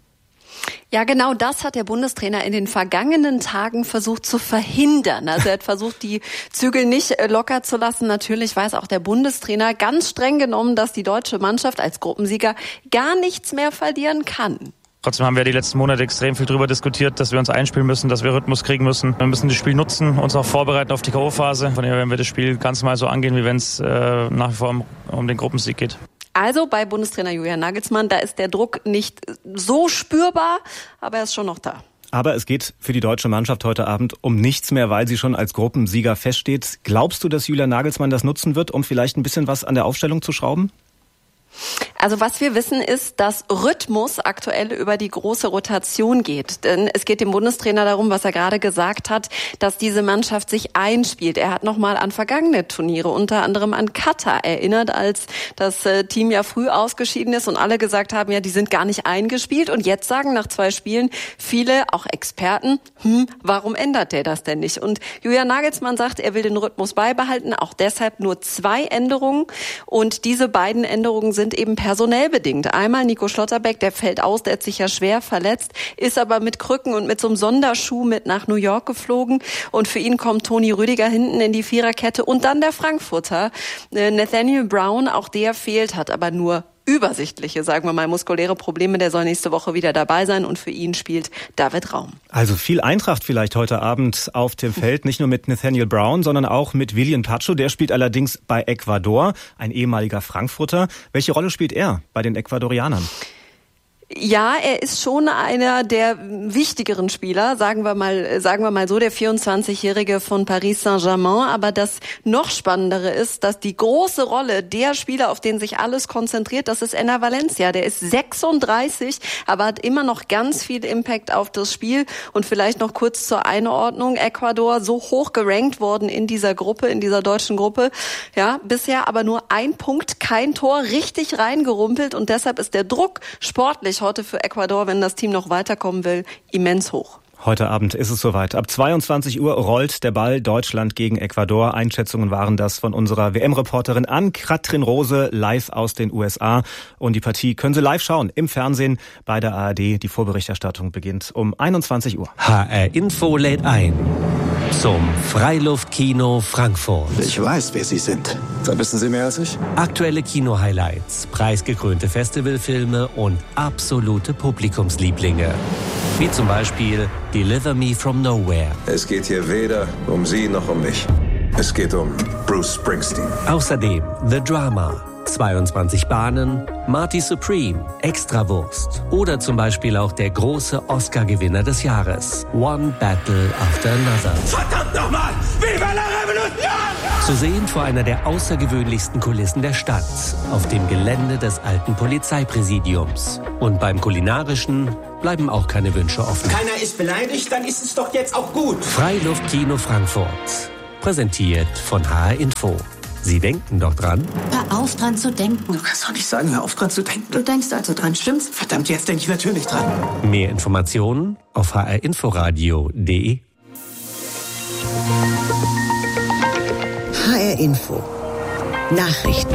Ja, genau das hat der Bundestrainer in den vergangenen Tagen versucht zu verhindern. Also er hat versucht, die Zügel nicht locker zu lassen. Natürlich weiß auch der Bundestrainer ganz streng genommen, dass die deutsche Mannschaft als Gruppensieger gar nichts mehr verlieren kann. Trotzdem haben wir die letzten Monate extrem viel darüber diskutiert, dass wir uns einspielen müssen, dass wir Rhythmus kriegen müssen. Wir müssen das Spiel nutzen, uns auch vorbereiten auf die K O-Phase. Von daher werden wir das Spiel ganz mal so angehen, wie wenn es äh, nach wie vor um, um den Gruppensieg geht. Also bei Bundestrainer Julian Nagelsmann, da ist der Druck nicht so spürbar, aber er ist schon noch da. Aber es geht für die deutsche Mannschaft heute Abend um nichts mehr, weil sie schon als Gruppensieger feststeht. Glaubst du, dass Julian Nagelsmann das nutzen wird, um vielleicht ein bisschen was an der Aufstellung zu schrauben? Also was wir wissen ist, dass Rhythmus aktuell über die große Rotation geht. Denn es geht dem Bundestrainer darum, was er gerade gesagt hat, dass diese Mannschaft sich einspielt. Er hat nochmal an vergangene Turniere, unter anderem an Katar erinnert, als das Team ja früh ausgeschieden ist und alle gesagt haben, ja, die sind gar nicht eingespielt. Und jetzt sagen nach zwei Spielen viele, auch Experten, hm, warum ändert der das denn nicht? Und Julian Nagelsmann sagt, er will den Rhythmus beibehalten, auch deshalb nur zwei Änderungen. Und diese beiden Änderungen sind eben personell bedingt. Einmal Nico Schlotterbeck, der fällt aus, der hat sich ja schwer verletzt, ist aber mit Krücken und mit so einem Sonderschuh mit nach New York geflogen. Und für ihn kommt Toni Rüdiger hinten in die Viererkette. Und dann der Frankfurter, Nathaniel Brown, auch der fehlt, hat aber nur übersichtliche, sagen wir mal, muskuläre Probleme. Der soll nächste Woche wieder dabei sein und für ihn spielt David Raum. Also viel Eintracht vielleicht heute Abend auf dem Feld, nicht nur mit Nathaniel Brown, sondern auch mit Willian Pacho. Der spielt allerdings bei Ecuador, ein ehemaliger Frankfurter. Welche Rolle spielt er bei den Ecuadorianern? Ja, er ist schon einer der wichtigeren Spieler, sagen wir mal, sagen wir mal so, der vierundzwanzigjährige von Paris Saint-Germain. Aber das noch Spannendere ist, dass die große Rolle der Spieler, auf den sich alles konzentriert, das ist Enner Valencia. Der ist sechsunddreißig, aber hat immer noch ganz viel Impact auf das Spiel. Und vielleicht noch kurz zur Einordnung. Ecuador so hoch gerankt worden in dieser Gruppe, in dieser deutschen Gruppe. Ja, bisher aber nur ein Punkt, kein Tor, richtig reingerumpelt. Und deshalb ist der Druck sportlich Torte für Ecuador, wenn das Team noch weiterkommen will, immens hoch. Heute Abend ist es soweit. Ab zweiundzwanzig Uhr rollt der Ball. Deutschland gegen Ecuador. Einschätzungen waren das von unserer W M-Reporterin Ann-Kathrin Rose live aus den U S A. Und die Partie können Sie live schauen im Fernsehen bei der A R D. Die Vorberichterstattung beginnt um einundzwanzig Uhr. H R Info lädt ein zum Freiluftkino Frankfurt. Ich weiß, wer Sie sind. Da wissen Sie mehr als ich. Aktuelle Kino-Highlights, preisgekrönte Festivalfilme und absolute Publikumslieblinge. Wie zum Beispiel Deliver Me From Nowhere. Es geht hier weder um Sie noch um mich. Es geht um Bruce Springsteen. Außerdem The Drama, zweiundzwanzig Bahnen, Marty Supreme, Extrawurst oder zum Beispiel auch der große Oscar-Gewinner des Jahres, One Battle After Another. Verdammt nochmal! Viva la Revolution! Zu sehen vor einer der außergewöhnlichsten Kulissen der Stadt, auf dem Gelände des alten Polizeipräsidiums. Und beim Kulinarischen bleiben auch keine Wünsche offen. Keiner ist beleidigt, dann ist es doch jetzt auch gut. Freiluftkino Frankfurt. Präsentiert von H R Info. Sie denken doch dran? Hör auf, dran zu denken. Du kannst doch nicht sagen, hör auf, dran zu denken. Du denkst also dran, stimmt's? Verdammt, jetzt denke ich natürlich dran. Mehr Informationen auf h r inforadio punkt d e. H R Info. Nachrichten.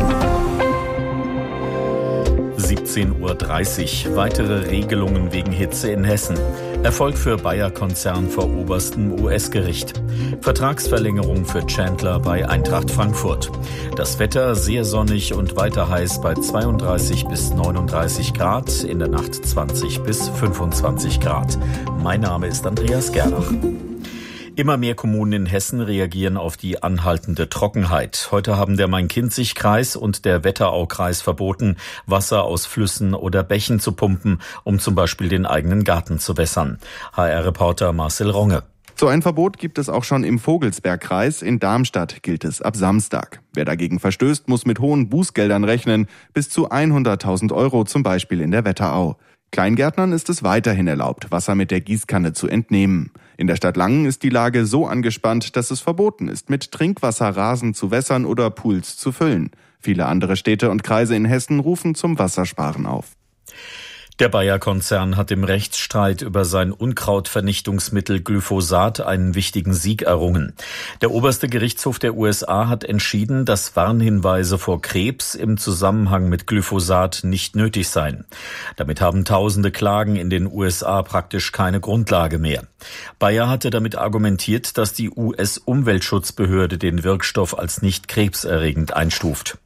siebzehn Uhr dreißig. Weitere Regelungen wegen Hitze in Hessen. Erfolg für Bayer-Konzern vor oberstem U S-Gericht. Vertragsverlängerung für Chandler bei Eintracht Frankfurt. Das Wetter sehr sonnig und weiter heiß bei zweiunddreißig bis neununddreißig Grad. In der Nacht zwanzig bis fünfundzwanzig Grad. Mein Name ist Andreas Gerlach. Immer mehr Kommunen in Hessen reagieren auf die anhaltende Trockenheit. Heute haben der Main-Kinzig-Kreis und der Wetteraukreis verboten, Wasser aus Flüssen oder Bächen zu pumpen, um zum Beispiel den eigenen Garten zu wässern. H R-Reporter Marcel Ronge. So ein Verbot gibt es auch schon im Vogelsbergkreis. In Darmstadt gilt es ab Samstag. Wer dagegen verstößt, muss mit hohen Bußgeldern rechnen, bis zu hunderttausend Euro zum Beispiel in der Wetterau. Kleingärtnern ist es weiterhin erlaubt, Wasser mit der Gießkanne zu entnehmen. In der Stadt Langen ist die Lage so angespannt, dass es verboten ist, mit Trinkwasser Rasen zu wässern oder Pools zu füllen. Viele andere Städte und Kreise in Hessen rufen zum Wassersparen auf. Der Bayer-Konzern hat im Rechtsstreit über sein Unkrautvernichtungsmittel Glyphosat einen wichtigen Sieg errungen. Der oberste Gerichtshof der U S A hat entschieden, dass Warnhinweise vor Krebs im Zusammenhang mit Glyphosat nicht nötig seien. Damit haben tausende Klagen in den U S A praktisch keine Grundlage mehr. Bayer hatte damit argumentiert, dass die U S-Umweltschutzbehörde den Wirkstoff als nicht krebserregend einstuft.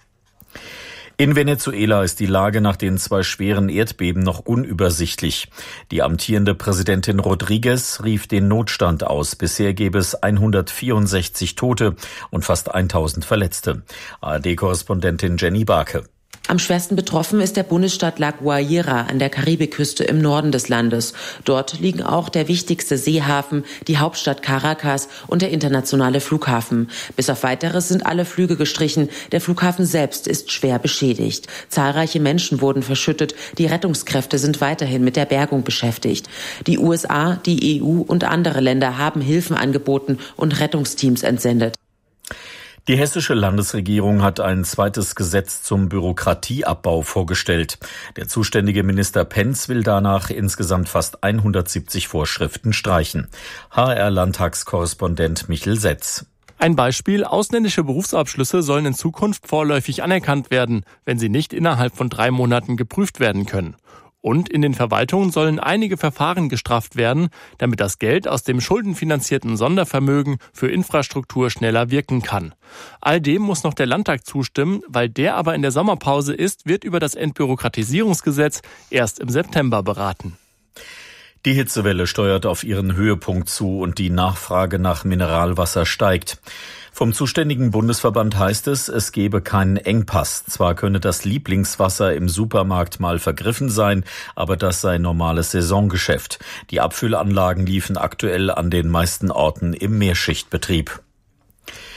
In Venezuela ist die Lage nach den zwei schweren Erdbeben noch unübersichtlich. Die amtierende Präsidentin Rodriguez rief den Notstand aus. Bisher gäbe es hundertvierundsechzig Tote und fast tausend Verletzte. A R D-Korrespondentin Jenny Barke. Am schwersten betroffen ist der Bundesstaat La Guaira an der Karibikküste im Norden des Landes. Dort liegen auch der wichtigste Seehafen, die Hauptstadt Caracas und der internationale Flughafen. Bis auf Weiteres sind alle Flüge gestrichen. Der Flughafen selbst ist schwer beschädigt. Zahlreiche Menschen wurden verschüttet. Die Rettungskräfte sind weiterhin mit der Bergung beschäftigt. Die U S A, die E U und andere Länder haben Hilfen angeboten und Rettungsteams entsendet. Die hessische Landesregierung hat ein zweites Gesetz zum Bürokratieabbau vorgestellt. Der zuständige Minister Pentz will danach insgesamt fast hundertsiebzig Vorschriften streichen. H R-Landtagskorrespondent Michel Setz. Ein Beispiel: Ausländische Berufsabschlüsse sollen in Zukunft vorläufig anerkannt werden, wenn sie nicht innerhalb von drei Monaten geprüft werden können. Und in den Verwaltungen sollen einige Verfahren gestrafft werden, damit das Geld aus dem schuldenfinanzierten Sondervermögen für Infrastruktur schneller wirken kann. All dem muss noch der Landtag zustimmen. Weil der aber in der Sommerpause ist, wird über das Entbürokratisierungsgesetz erst im September beraten. Die Hitzewelle steuert auf ihren Höhepunkt zu und die Nachfrage nach Mineralwasser steigt. Vom zuständigen Bundesverband heißt es, es gebe keinen Engpass. Zwar könne das Lieblingswasser im Supermarkt mal vergriffen sein, aber das sei normales Saisongeschäft. Die Abfüllanlagen liefen aktuell an den meisten Orten im Mehrschichtbetrieb.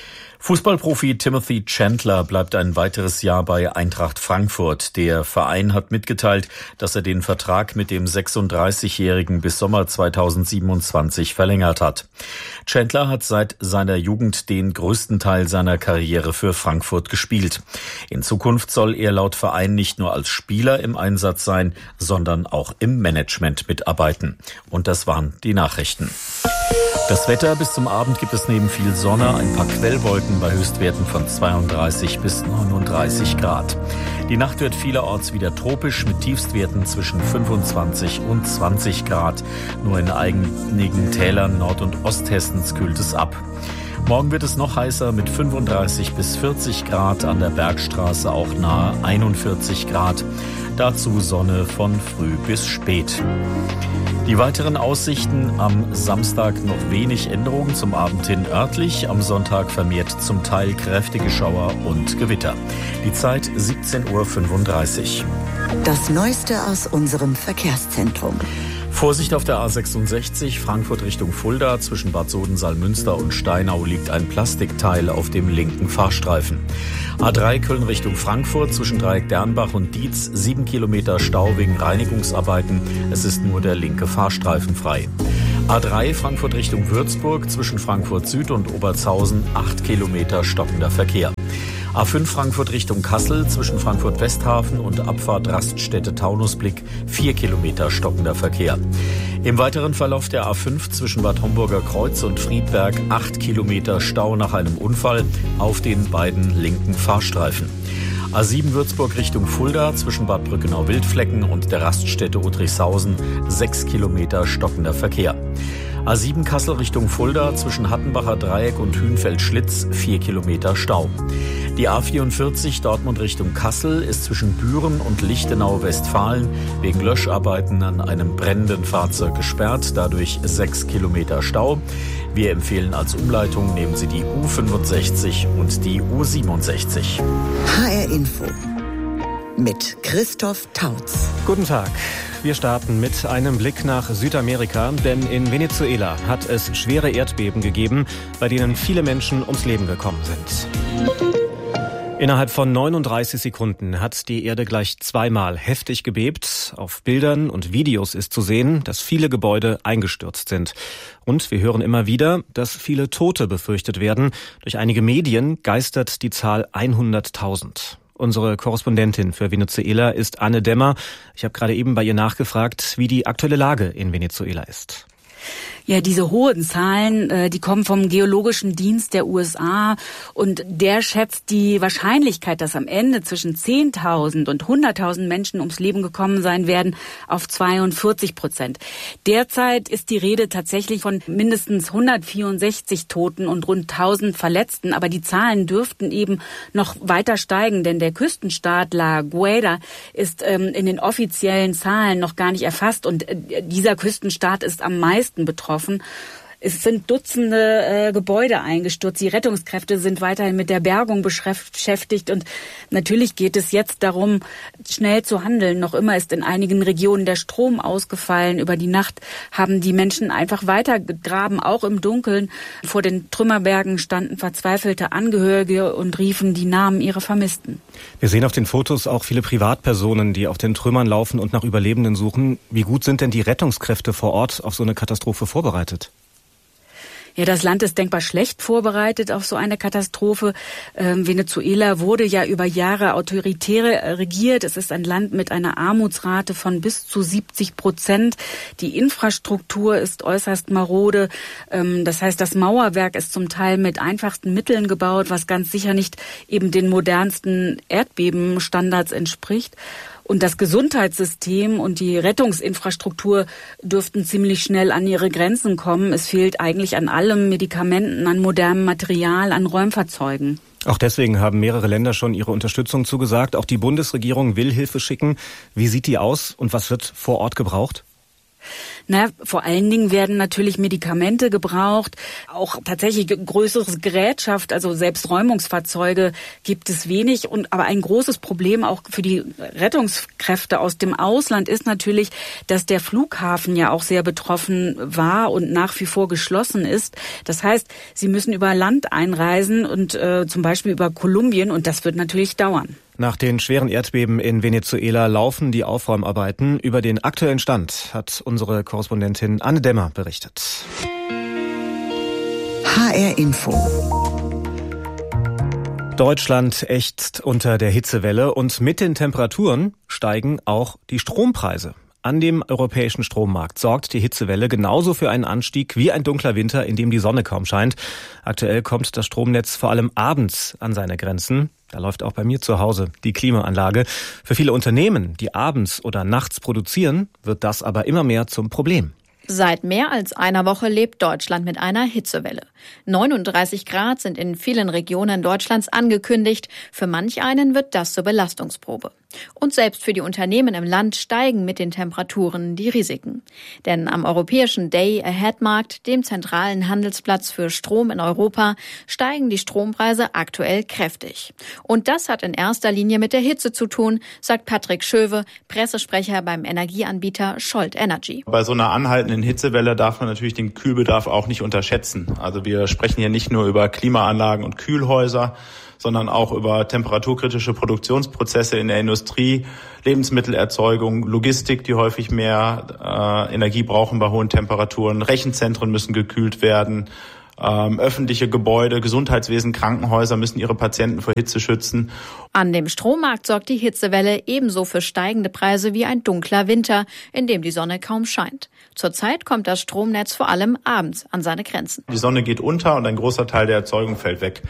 Fußballprofi Timothy Chandler bleibt ein weiteres Jahr bei Eintracht Frankfurt. Der Verein hat mitgeteilt, dass er den Vertrag mit dem sechsunddreißigjährigen bis Sommer zweitausendsiebenundzwanzig verlängert hat. Chandler hat seit seiner Jugend den größten Teil seiner Karriere für Frankfurt gespielt. In Zukunft soll er laut Verein nicht nur als Spieler im Einsatz sein, sondern auch im Management mitarbeiten. Und das waren die Nachrichten. Das Wetter: bis zum Abend gibt es neben viel Sonne ein paar Quellwolken bei Höchstwerten von zweiunddreißig bis neununddreißig Grad. Die Nacht wird vielerorts wieder tropisch mit Tiefstwerten zwischen fünfundzwanzig und zwanzig Grad. Nur in einigen Tälern Nord- und Osthessens kühlt es ab. Morgen wird es noch heißer mit fünfunddreißig bis vierzig Grad, an der Bergstraße auch nahe einundvierzig Grad. Dazu Sonne von früh bis spät. Die weiteren Aussichten: am Samstag noch wenig Änderungen, zum Abend hin örtlich, am Sonntag vermehrt zum Teil kräftige Schauer und Gewitter. Die Zeit siebzehn Uhr fünfunddreißig. Das Neueste aus unserem Verkehrszentrum. Vorsicht auf der A sechsundsechzig, Frankfurt Richtung Fulda. Zwischen Bad Soden-Salmünster und Steinau liegt ein Plastikteil auf dem linken Fahrstreifen. A drei Köln Richtung Frankfurt, zwischen Dreieck Dernbach und Dietz, sieben Kilometer Stau wegen Reinigungsarbeiten. Es ist nur der linke Fahrstreifen frei. A drei Frankfurt Richtung Würzburg, zwischen Frankfurt Süd und Obertshausen, acht Kilometer stockender Verkehr. A fünf Frankfurt Richtung Kassel, zwischen Frankfurt Westhafen und Abfahrt Raststätte Taunusblick, vier Kilometer stockender Verkehr. Im weiteren Verlauf der A fünf zwischen Bad Homburger Kreuz und Friedberg, acht Kilometer Stau nach einem Unfall auf den beiden linken Fahrstreifen. A sieben Würzburg Richtung Fulda, zwischen Bad Brückenau-Wildflecken und der Raststätte Udrichshausen, sechs Kilometer stockender Verkehr. A sieben Kassel Richtung Fulda, zwischen Hattenbacher Dreieck und Hünfeld-Schlitz, vier Kilometer Stau. Die A vierundvierzig Dortmund Richtung Kassel ist zwischen Büren und Lichtenau-Westfalen wegen Löscharbeiten an einem brennenden Fahrzeug gesperrt, dadurch sechs Kilometer Stau. Wir empfehlen als Umleitung, nehmen Sie die U fünfundsechzig und die U siebenundsechzig. H R Info mit Christoph Tautz. Guten Tag. Wir starten mit einem Blick nach Südamerika, denn in Venezuela hat es schwere Erdbeben gegeben, bei denen viele Menschen ums Leben gekommen sind. Innerhalb von neununddreißig Sekunden hat die Erde gleich zweimal heftig gebebt. Auf Bildern und Videos ist zu sehen, dass viele Gebäude eingestürzt sind. Und wir hören immer wieder, dass viele Tote befürchtet werden. Durch einige Medien geistert die Zahl hunderttausend. Unsere Korrespondentin für Venezuela ist Anne Dämmer. Ich habe gerade eben bei ihr nachgefragt, wie die aktuelle Lage in Venezuela ist. Ja, diese hohen Zahlen, die kommen vom Geologischen Dienst der U S A und der schätzt die Wahrscheinlichkeit, dass am Ende zwischen zehntausend und hunderttausend Menschen ums Leben gekommen sein werden, auf zweiundvierzig Prozent. Derzeit ist die Rede tatsächlich von mindestens hundertvierundsechzig Toten und rund tausend Verletzten, aber die Zahlen dürften eben noch weiter steigen, denn der Küstenstaat La Guaira ist ähm, in den offiziellen Zahlen noch gar nicht erfasst und äh, dieser Küstenstaat ist am meisten betroffen. Es sind Dutzende äh, Gebäude eingestürzt. Die Rettungskräfte sind weiterhin mit der Bergung beschäftigt. Und natürlich geht es jetzt darum, schnell zu handeln. Noch immer ist in einigen Regionen der Strom ausgefallen. Über die Nacht haben die Menschen einfach weitergegraben, auch im Dunkeln. Vor den Trümmerbergen standen verzweifelte Angehörige und riefen die Namen ihrer Vermissten. Wir sehen auf den Fotos auch viele Privatpersonen, die auf den Trümmern laufen und nach Überlebenden suchen. Wie gut sind denn die Rettungskräfte vor Ort auf so eine Katastrophe vorbereitet? Ja, das Land ist denkbar schlecht vorbereitet auf so eine Katastrophe. Ähm, Venezuela wurde ja über Jahre autoritär regiert. Es ist ein Land mit einer Armutsrate von bis zu siebzig Prozent. Die Infrastruktur ist äußerst marode. Ähm, das heißt, das Mauerwerk ist zum Teil mit einfachsten Mitteln gebaut, was ganz sicher nicht eben den modernsten Erdbebenstandards entspricht. Und das Gesundheitssystem und die Rettungsinfrastruktur dürften ziemlich schnell an ihre Grenzen kommen. Es fehlt eigentlich an allem, Medikamenten, an modernem Material, an Räumfahrzeugen. Auch deswegen haben mehrere Länder schon ihre Unterstützung zugesagt. Auch die Bundesregierung will Hilfe schicken. Wie sieht die aus und was wird vor Ort gebraucht? Na, vor allen Dingen werden natürlich Medikamente gebraucht, auch tatsächlich größeres Gerätschaft, also selbst Räumungsfahrzeuge gibt es wenig. Und aber ein großes Problem auch für die Rettungskräfte aus dem Ausland ist natürlich, dass der Flughafen ja auch sehr betroffen war und nach wie vor geschlossen ist. Das heißt, sie müssen über Land einreisen und äh, zum Beispiel über Kolumbien, und das wird natürlich dauern. Nach den schweren Erdbeben in Venezuela laufen die Aufräumarbeiten. Über den aktuellen Stand hat unsere Korrespondentin Anne Dämmer berichtet. H R Info. Deutschland ächzt unter der Hitzewelle und mit den Temperaturen steigen auch die Strompreise. An dem europäischen Strommarkt sorgt die Hitzewelle genauso für einen Anstieg wie ein dunkler Winter, in dem die Sonne kaum scheint. Aktuell kommt das Stromnetz vor allem abends an seine Grenzen. Da läuft auch bei mir zu Hause die Klimaanlage. Für viele Unternehmen, die abends oder nachts produzieren, wird das aber immer mehr zum Problem. Seit mehr als einer Woche lebt Deutschland mit einer Hitzewelle. neununddreißig Grad sind in vielen Regionen Deutschlands angekündigt. Für manch einen wird das zur Belastungsprobe. Und selbst für die Unternehmen im Land steigen mit den Temperaturen die Risiken. Denn am europäischen Day-Ahead-Markt, dem zentralen Handelsplatz für Strom in Europa, steigen die Strompreise aktuell kräftig. Und das hat in erster Linie mit der Hitze zu tun, sagt Patrick Schöwe, Pressesprecher beim Energieanbieter Scholt Energy. Bei so einer anhaltenden Hitzewelle darf man natürlich den Kühlbedarf auch nicht unterschätzen. Also wir sprechen hier nicht nur über Klimaanlagen und Kühlhäuser, sondern auch über temperaturkritische Produktionsprozesse in der Industrie, Lebensmittelerzeugung, Logistik, die häufig mehr äh, Energie brauchen bei hohen Temperaturen. Rechenzentren müssen gekühlt werden. Ähm, öffentliche Gebäude, Gesundheitswesen, Krankenhäuser müssen ihre Patienten vor Hitze schützen. An dem Strommarkt sorgt die Hitzewelle ebenso für steigende Preise wie ein dunkler Winter, in dem die Sonne kaum scheint. Zurzeit kommt das Stromnetz vor allem abends an seine Grenzen. Die Sonne geht unter und ein großer Teil der Erzeugung fällt weg.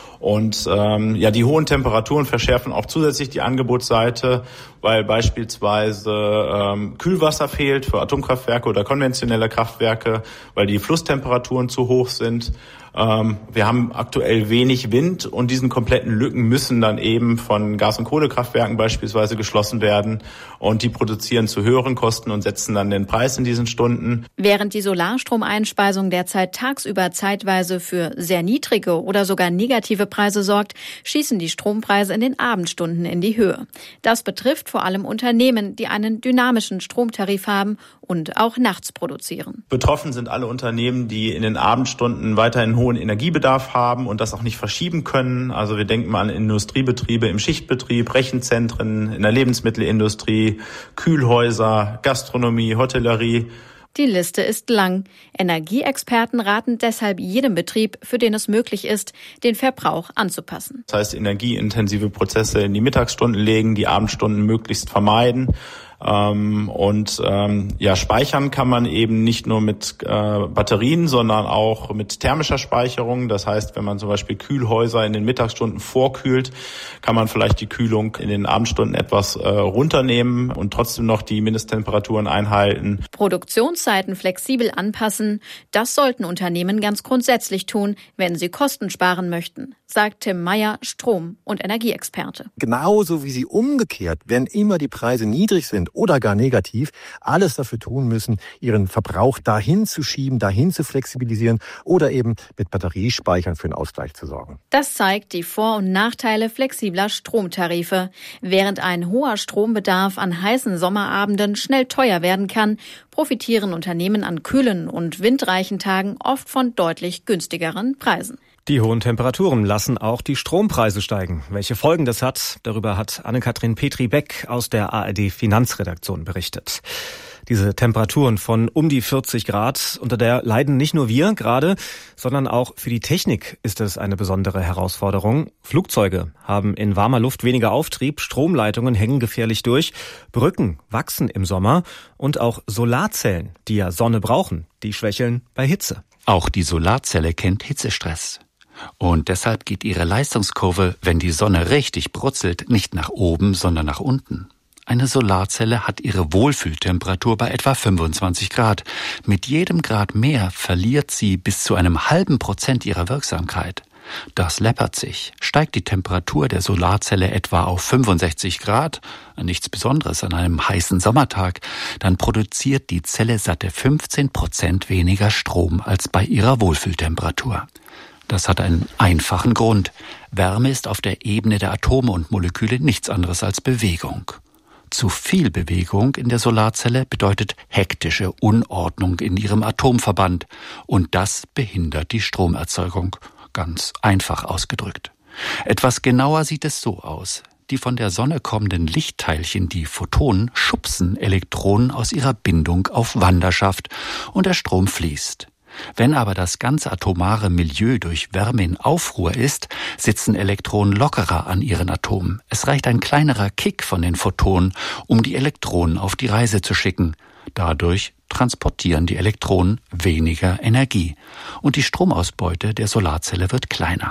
Und ähm, ja, die hohen Temperaturen verschärfen auch zusätzlich die Angebotsseite, weil beispielsweise ähm, Kühlwasser fehlt für Atomkraftwerke oder konventionelle Kraftwerke, weil die Flusstemperaturen zu hoch sind. Ähm, wir haben aktuell wenig Wind und diesen kompletten Lücken müssen dann eben von Gas- und Kohlekraftwerken beispielsweise geschlossen werden. Und die produzieren zu höheren Kosten und setzen dann den Preis in diesen Stunden. Während die Solarstromeinspeisung derzeit tagsüber zeitweise für sehr niedrige oder sogar negative Preise sorgt, schießen die Strompreise in den Abendstunden in die Höhe. Das betrifft vor allem Unternehmen, die einen dynamischen Stromtarif haben und auch nachts produzieren. Betroffen sind alle Unternehmen, die in den Abendstunden weiterhin hohen Energiebedarf haben und das auch nicht verschieben können. Also wir denken mal an Industriebetriebe im Schichtbetrieb, Rechenzentren, in der Lebensmittelindustrie, Kühlhäuser, Gastronomie, Hotellerie. Die Liste ist lang. Energieexperten raten deshalb jedem Betrieb, für den es möglich ist, den Verbrauch anzupassen. Das heißt, energieintensive Prozesse in die Mittagsstunden legen, die Abendstunden möglichst vermeiden. Ähm, und ähm, ja, speichern kann man eben nicht nur mit äh, Batterien, sondern auch mit thermischer Speicherung. Das heißt, wenn man zum Beispiel Kühlhäuser in den Mittagsstunden vorkühlt, kann man vielleicht die Kühlung in den Abendstunden etwas äh, runternehmen und trotzdem noch die Mindesttemperaturen einhalten. Produktionszeiten flexibel anpassen, das sollten Unternehmen ganz grundsätzlich tun, wenn sie Kosten sparen möchten, sagt Tim Meyer, Strom- und Energieexperte. Genauso wie sie umgekehrt, wenn immer die Preise niedrig sind oder gar negativ, alles dafür tun müssen, ihren Verbrauch dahin zu schieben, dahin zu flexibilisieren oder eben mit Batteriespeichern für einen Ausgleich zu sorgen. Das zeigt die Vor- und Nachteile flexibler Stromtarife. Während ein hoher Strombedarf an heißen Sommerabenden schnell teuer werden kann, profitieren Unternehmen an kühlen und windreichen Tagen oft von deutlich günstigeren Preisen. Die hohen Temperaturen lassen auch die Strompreise steigen. Welche Folgen das hat, darüber hat Anne-Kathrin Petri-Beck aus der A R D-Finanzredaktion berichtet. Diese Temperaturen von um die vierzig Grad, unter der leiden nicht nur wir gerade, sondern auch für die Technik ist es eine besondere Herausforderung. Flugzeuge haben in warmer Luft weniger Auftrieb, Stromleitungen hängen gefährlich durch, Brücken wachsen im Sommer und auch Solarzellen, die ja Sonne brauchen, die schwächeln bei Hitze. Auch die Solarzelle kennt Hitzestress. Und deshalb geht ihre Leistungskurve, wenn die Sonne richtig brutzelt, nicht nach oben, sondern nach unten. Eine Solarzelle hat ihre Wohlfühltemperatur bei etwa fünfundzwanzig Grad. Mit jedem Grad mehr verliert sie bis zu einem halben Prozent ihrer Wirksamkeit. Das läppert sich. Steigt die Temperatur der Solarzelle etwa auf fünfundsechzig Grad, nichts Besonderes an einem heißen Sommertag, dann produziert die Zelle satte fünfzehn Prozent weniger Strom als bei ihrer Wohlfühltemperatur. Das hat einen einfachen Grund. Wärme ist auf der Ebene der Atome und Moleküle nichts anderes als Bewegung. Zu viel Bewegung in der Solarzelle bedeutet hektische Unordnung in ihrem Atomverband und das behindert die Stromerzeugung. Ganz einfach ausgedrückt. Etwas genauer sieht es so aus. Die von der Sonne kommenden Lichtteilchen, die Photonen, schubsen Elektronen aus ihrer Bindung auf Wanderschaft und der Strom fließt. Wenn aber das ganze atomare Milieu durch Wärme in Aufruhr ist, sitzen Elektronen lockerer an ihren Atomen. Es reicht ein kleinerer Kick von den Photonen, um die Elektronen auf die Reise zu schicken. Dadurch transportieren die Elektronen weniger Energie und die Stromausbeute der Solarzelle wird kleiner.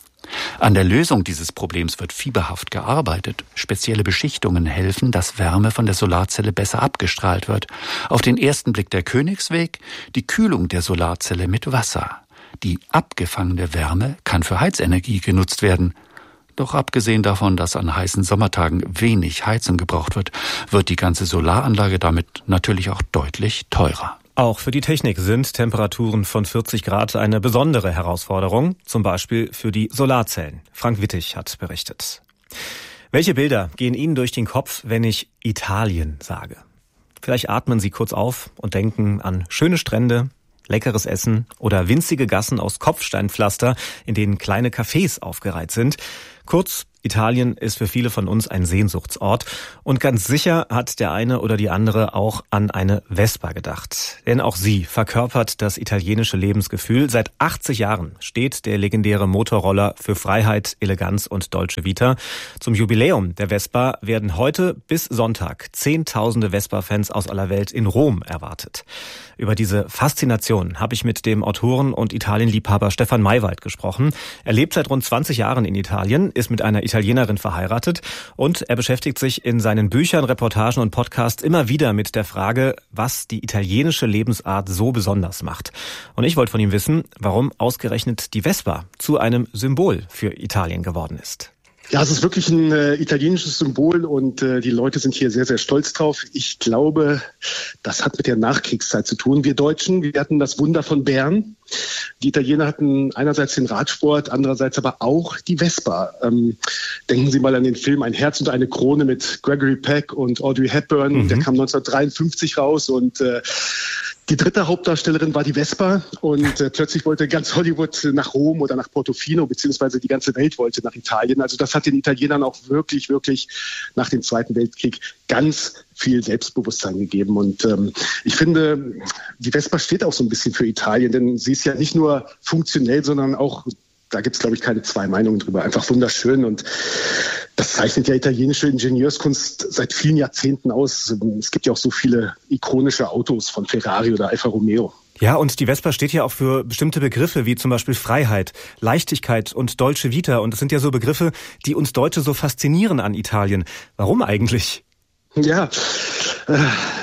An der Lösung dieses Problems wird fieberhaft gearbeitet. Spezielle Beschichtungen helfen, dass Wärme von der Solarzelle besser abgestrahlt wird. Auf den ersten Blick der Königsweg, die Kühlung der Solarzelle mit Wasser. Die abgefangene Wärme kann für Heizenergie genutzt werden. Doch abgesehen davon, dass an heißen Sommertagen wenig Heizung gebraucht wird, wird die ganze Solaranlage damit natürlich auch deutlich teurer. Auch für die Technik sind Temperaturen von vierzig Grad eine besondere Herausforderung, zum Beispiel für die Solarzellen. Frank Wittig hat berichtet. Welche Bilder gehen Ihnen durch den Kopf, wenn ich Italien sage? Vielleicht atmen Sie kurz auf und denken an schöne Strände, leckeres Essen oder winzige Gassen aus Kopfsteinpflaster, in denen kleine Cafés aufgereiht sind. Kurz, Italien ist für viele von uns ein Sehnsuchtsort und ganz sicher hat der eine oder die andere auch an eine Vespa gedacht. Denn auch sie verkörpert das italienische Lebensgefühl. Seit achtzig Jahren steht der legendäre Motorroller für Freiheit, Eleganz und Dolce Vita. Zum Jubiläum der Vespa werden heute bis Sonntag Zehntausende Vespa-Fans aus aller Welt in Rom erwartet. Über diese Faszination habe ich mit dem Autoren und Italienliebhaber Stefan Maywald gesprochen. Er lebt seit rund zwanzig Jahren in Italien, ist mit einer Italienerin verheiratet und er beschäftigt sich in seinen Büchern, Reportagen und Podcasts immer wieder mit der Frage, was die italienische Lebensart so besonders macht. Und ich wollte von ihm wissen, warum ausgerechnet die Vespa zu einem Symbol für Italien geworden ist. Ja, es ist wirklich ein äh, italienisches Symbol und äh, die Leute sind hier sehr, sehr stolz drauf. Ich glaube, das hat mit der Nachkriegszeit zu tun. Wir Deutschen, wir hatten das Wunder von Bern. Die Italiener hatten einerseits den Radsport, andererseits aber auch die Vespa. Ähm, denken Sie mal an den Film Ein Herz und eine Krone mit Gregory Peck und Audrey Hepburn. Mhm. Der kam neunzehnhundertdreiundfünfzig raus und äh, die dritte Hauptdarstellerin war die Vespa und äh, plötzlich wollte ganz Hollywood nach Rom oder nach Portofino, beziehungsweise die ganze Welt wollte nach Italien. Also das hat den Italienern auch wirklich, wirklich nach dem Zweiten Weltkrieg ganz viel Selbstbewusstsein gegeben. Und ähm, ich finde, die Vespa steht auch so ein bisschen für Italien, denn sie ist ja nicht nur funktionell, sondern auch, da gibt es, glaube ich, keine zwei Meinungen drüber, einfach wunderschön. Und das zeichnet ja italienische Ingenieurskunst seit vielen Jahrzehnten aus. Es gibt ja auch so viele ikonische Autos von Ferrari oder Alfa Romeo. Ja, und die Vespa steht ja auch für bestimmte Begriffe, wie zum Beispiel Freiheit, Leichtigkeit und Dolce Vita. Und das sind ja so Begriffe, die uns Deutsche so faszinieren an Italien. Warum eigentlich? Ja, äh,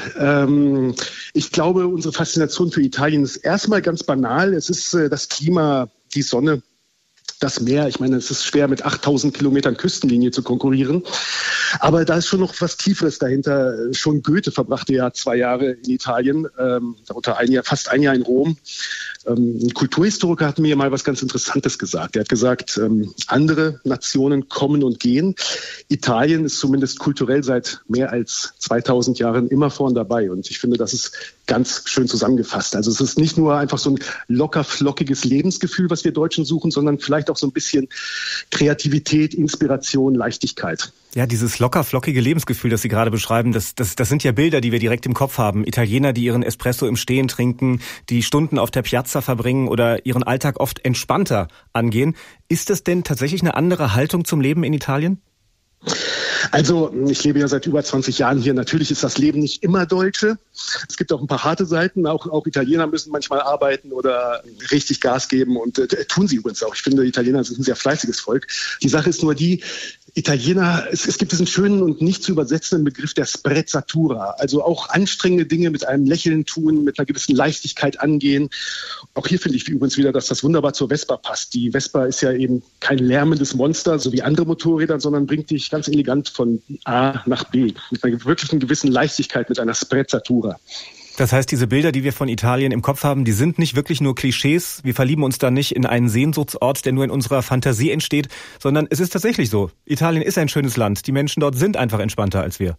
ähm, ich glaube, unsere Faszination für Italien ist erstmal ganz banal. Es ist äh, das Klima, die Sonne, das Meer. Ich meine, es ist schwer, mit achttausend Kilometern Küstenlinie zu konkurrieren. Aber da ist schon noch was Tieferes dahinter. Schon Goethe verbrachte ja zwei Jahre in Italien, ähm, darunter ein Jahr, fast ein Jahr in Rom. Ähm, ein Kulturhistoriker hat mir mal was ganz Interessantes gesagt. Er hat gesagt, ähm, andere Nationen kommen und gehen. Italien ist zumindest kulturell seit mehr als zweitausend Jahren immer vorn dabei. Und ich finde, das ist ganz schön zusammengefasst. Also es ist nicht nur einfach so ein locker flockiges Lebensgefühl, was wir Deutschen suchen, sondern vielleicht auch so ein bisschen Kreativität, Inspiration, Leichtigkeit. Ja, dieses locker flockige Lebensgefühl, das Sie gerade beschreiben, das, das, das sind ja Bilder, die wir direkt im Kopf haben. Italiener, die ihren Espresso im Stehen trinken, die Stunden auf der Piazza verbringen oder ihren Alltag oft entspannter angehen. Ist das denn tatsächlich eine andere Haltung zum Leben in Italien? Also ich lebe ja seit über zwanzig Jahren hier. Natürlich ist das Leben nicht immer Dolce. Es gibt auch ein paar harte Seiten. Auch, auch Italiener müssen manchmal arbeiten oder richtig Gas geben. Und äh, tun sie übrigens auch. Ich finde, Italiener sind ein sehr fleißiges Volk. Die Sache ist nur die, Italiener, es, es gibt diesen schönen und nicht zu übersetzenden Begriff der Sprezzatura. Also auch anstrengende Dinge mit einem Lächeln tun, mit einer gewissen Leichtigkeit angehen. Auch hier finde ich übrigens wieder, dass das wunderbar zur Vespa passt. Die Vespa ist ja eben kein lärmendes Monster, so wie andere Motorräder, sondern bringt dich ganz elegant von A nach B. Mit einer wirklichen gewissen Leichtigkeit, mit einer Sprezzatura. Das heißt, diese Bilder, die wir von Italien im Kopf haben, die sind nicht wirklich nur Klischees. Wir verlieben uns da nicht in einen Sehnsuchtsort, der nur in unserer Fantasie entsteht, sondern es ist tatsächlich so. Italien ist ein schönes Land. Die Menschen dort sind einfach entspannter als wir.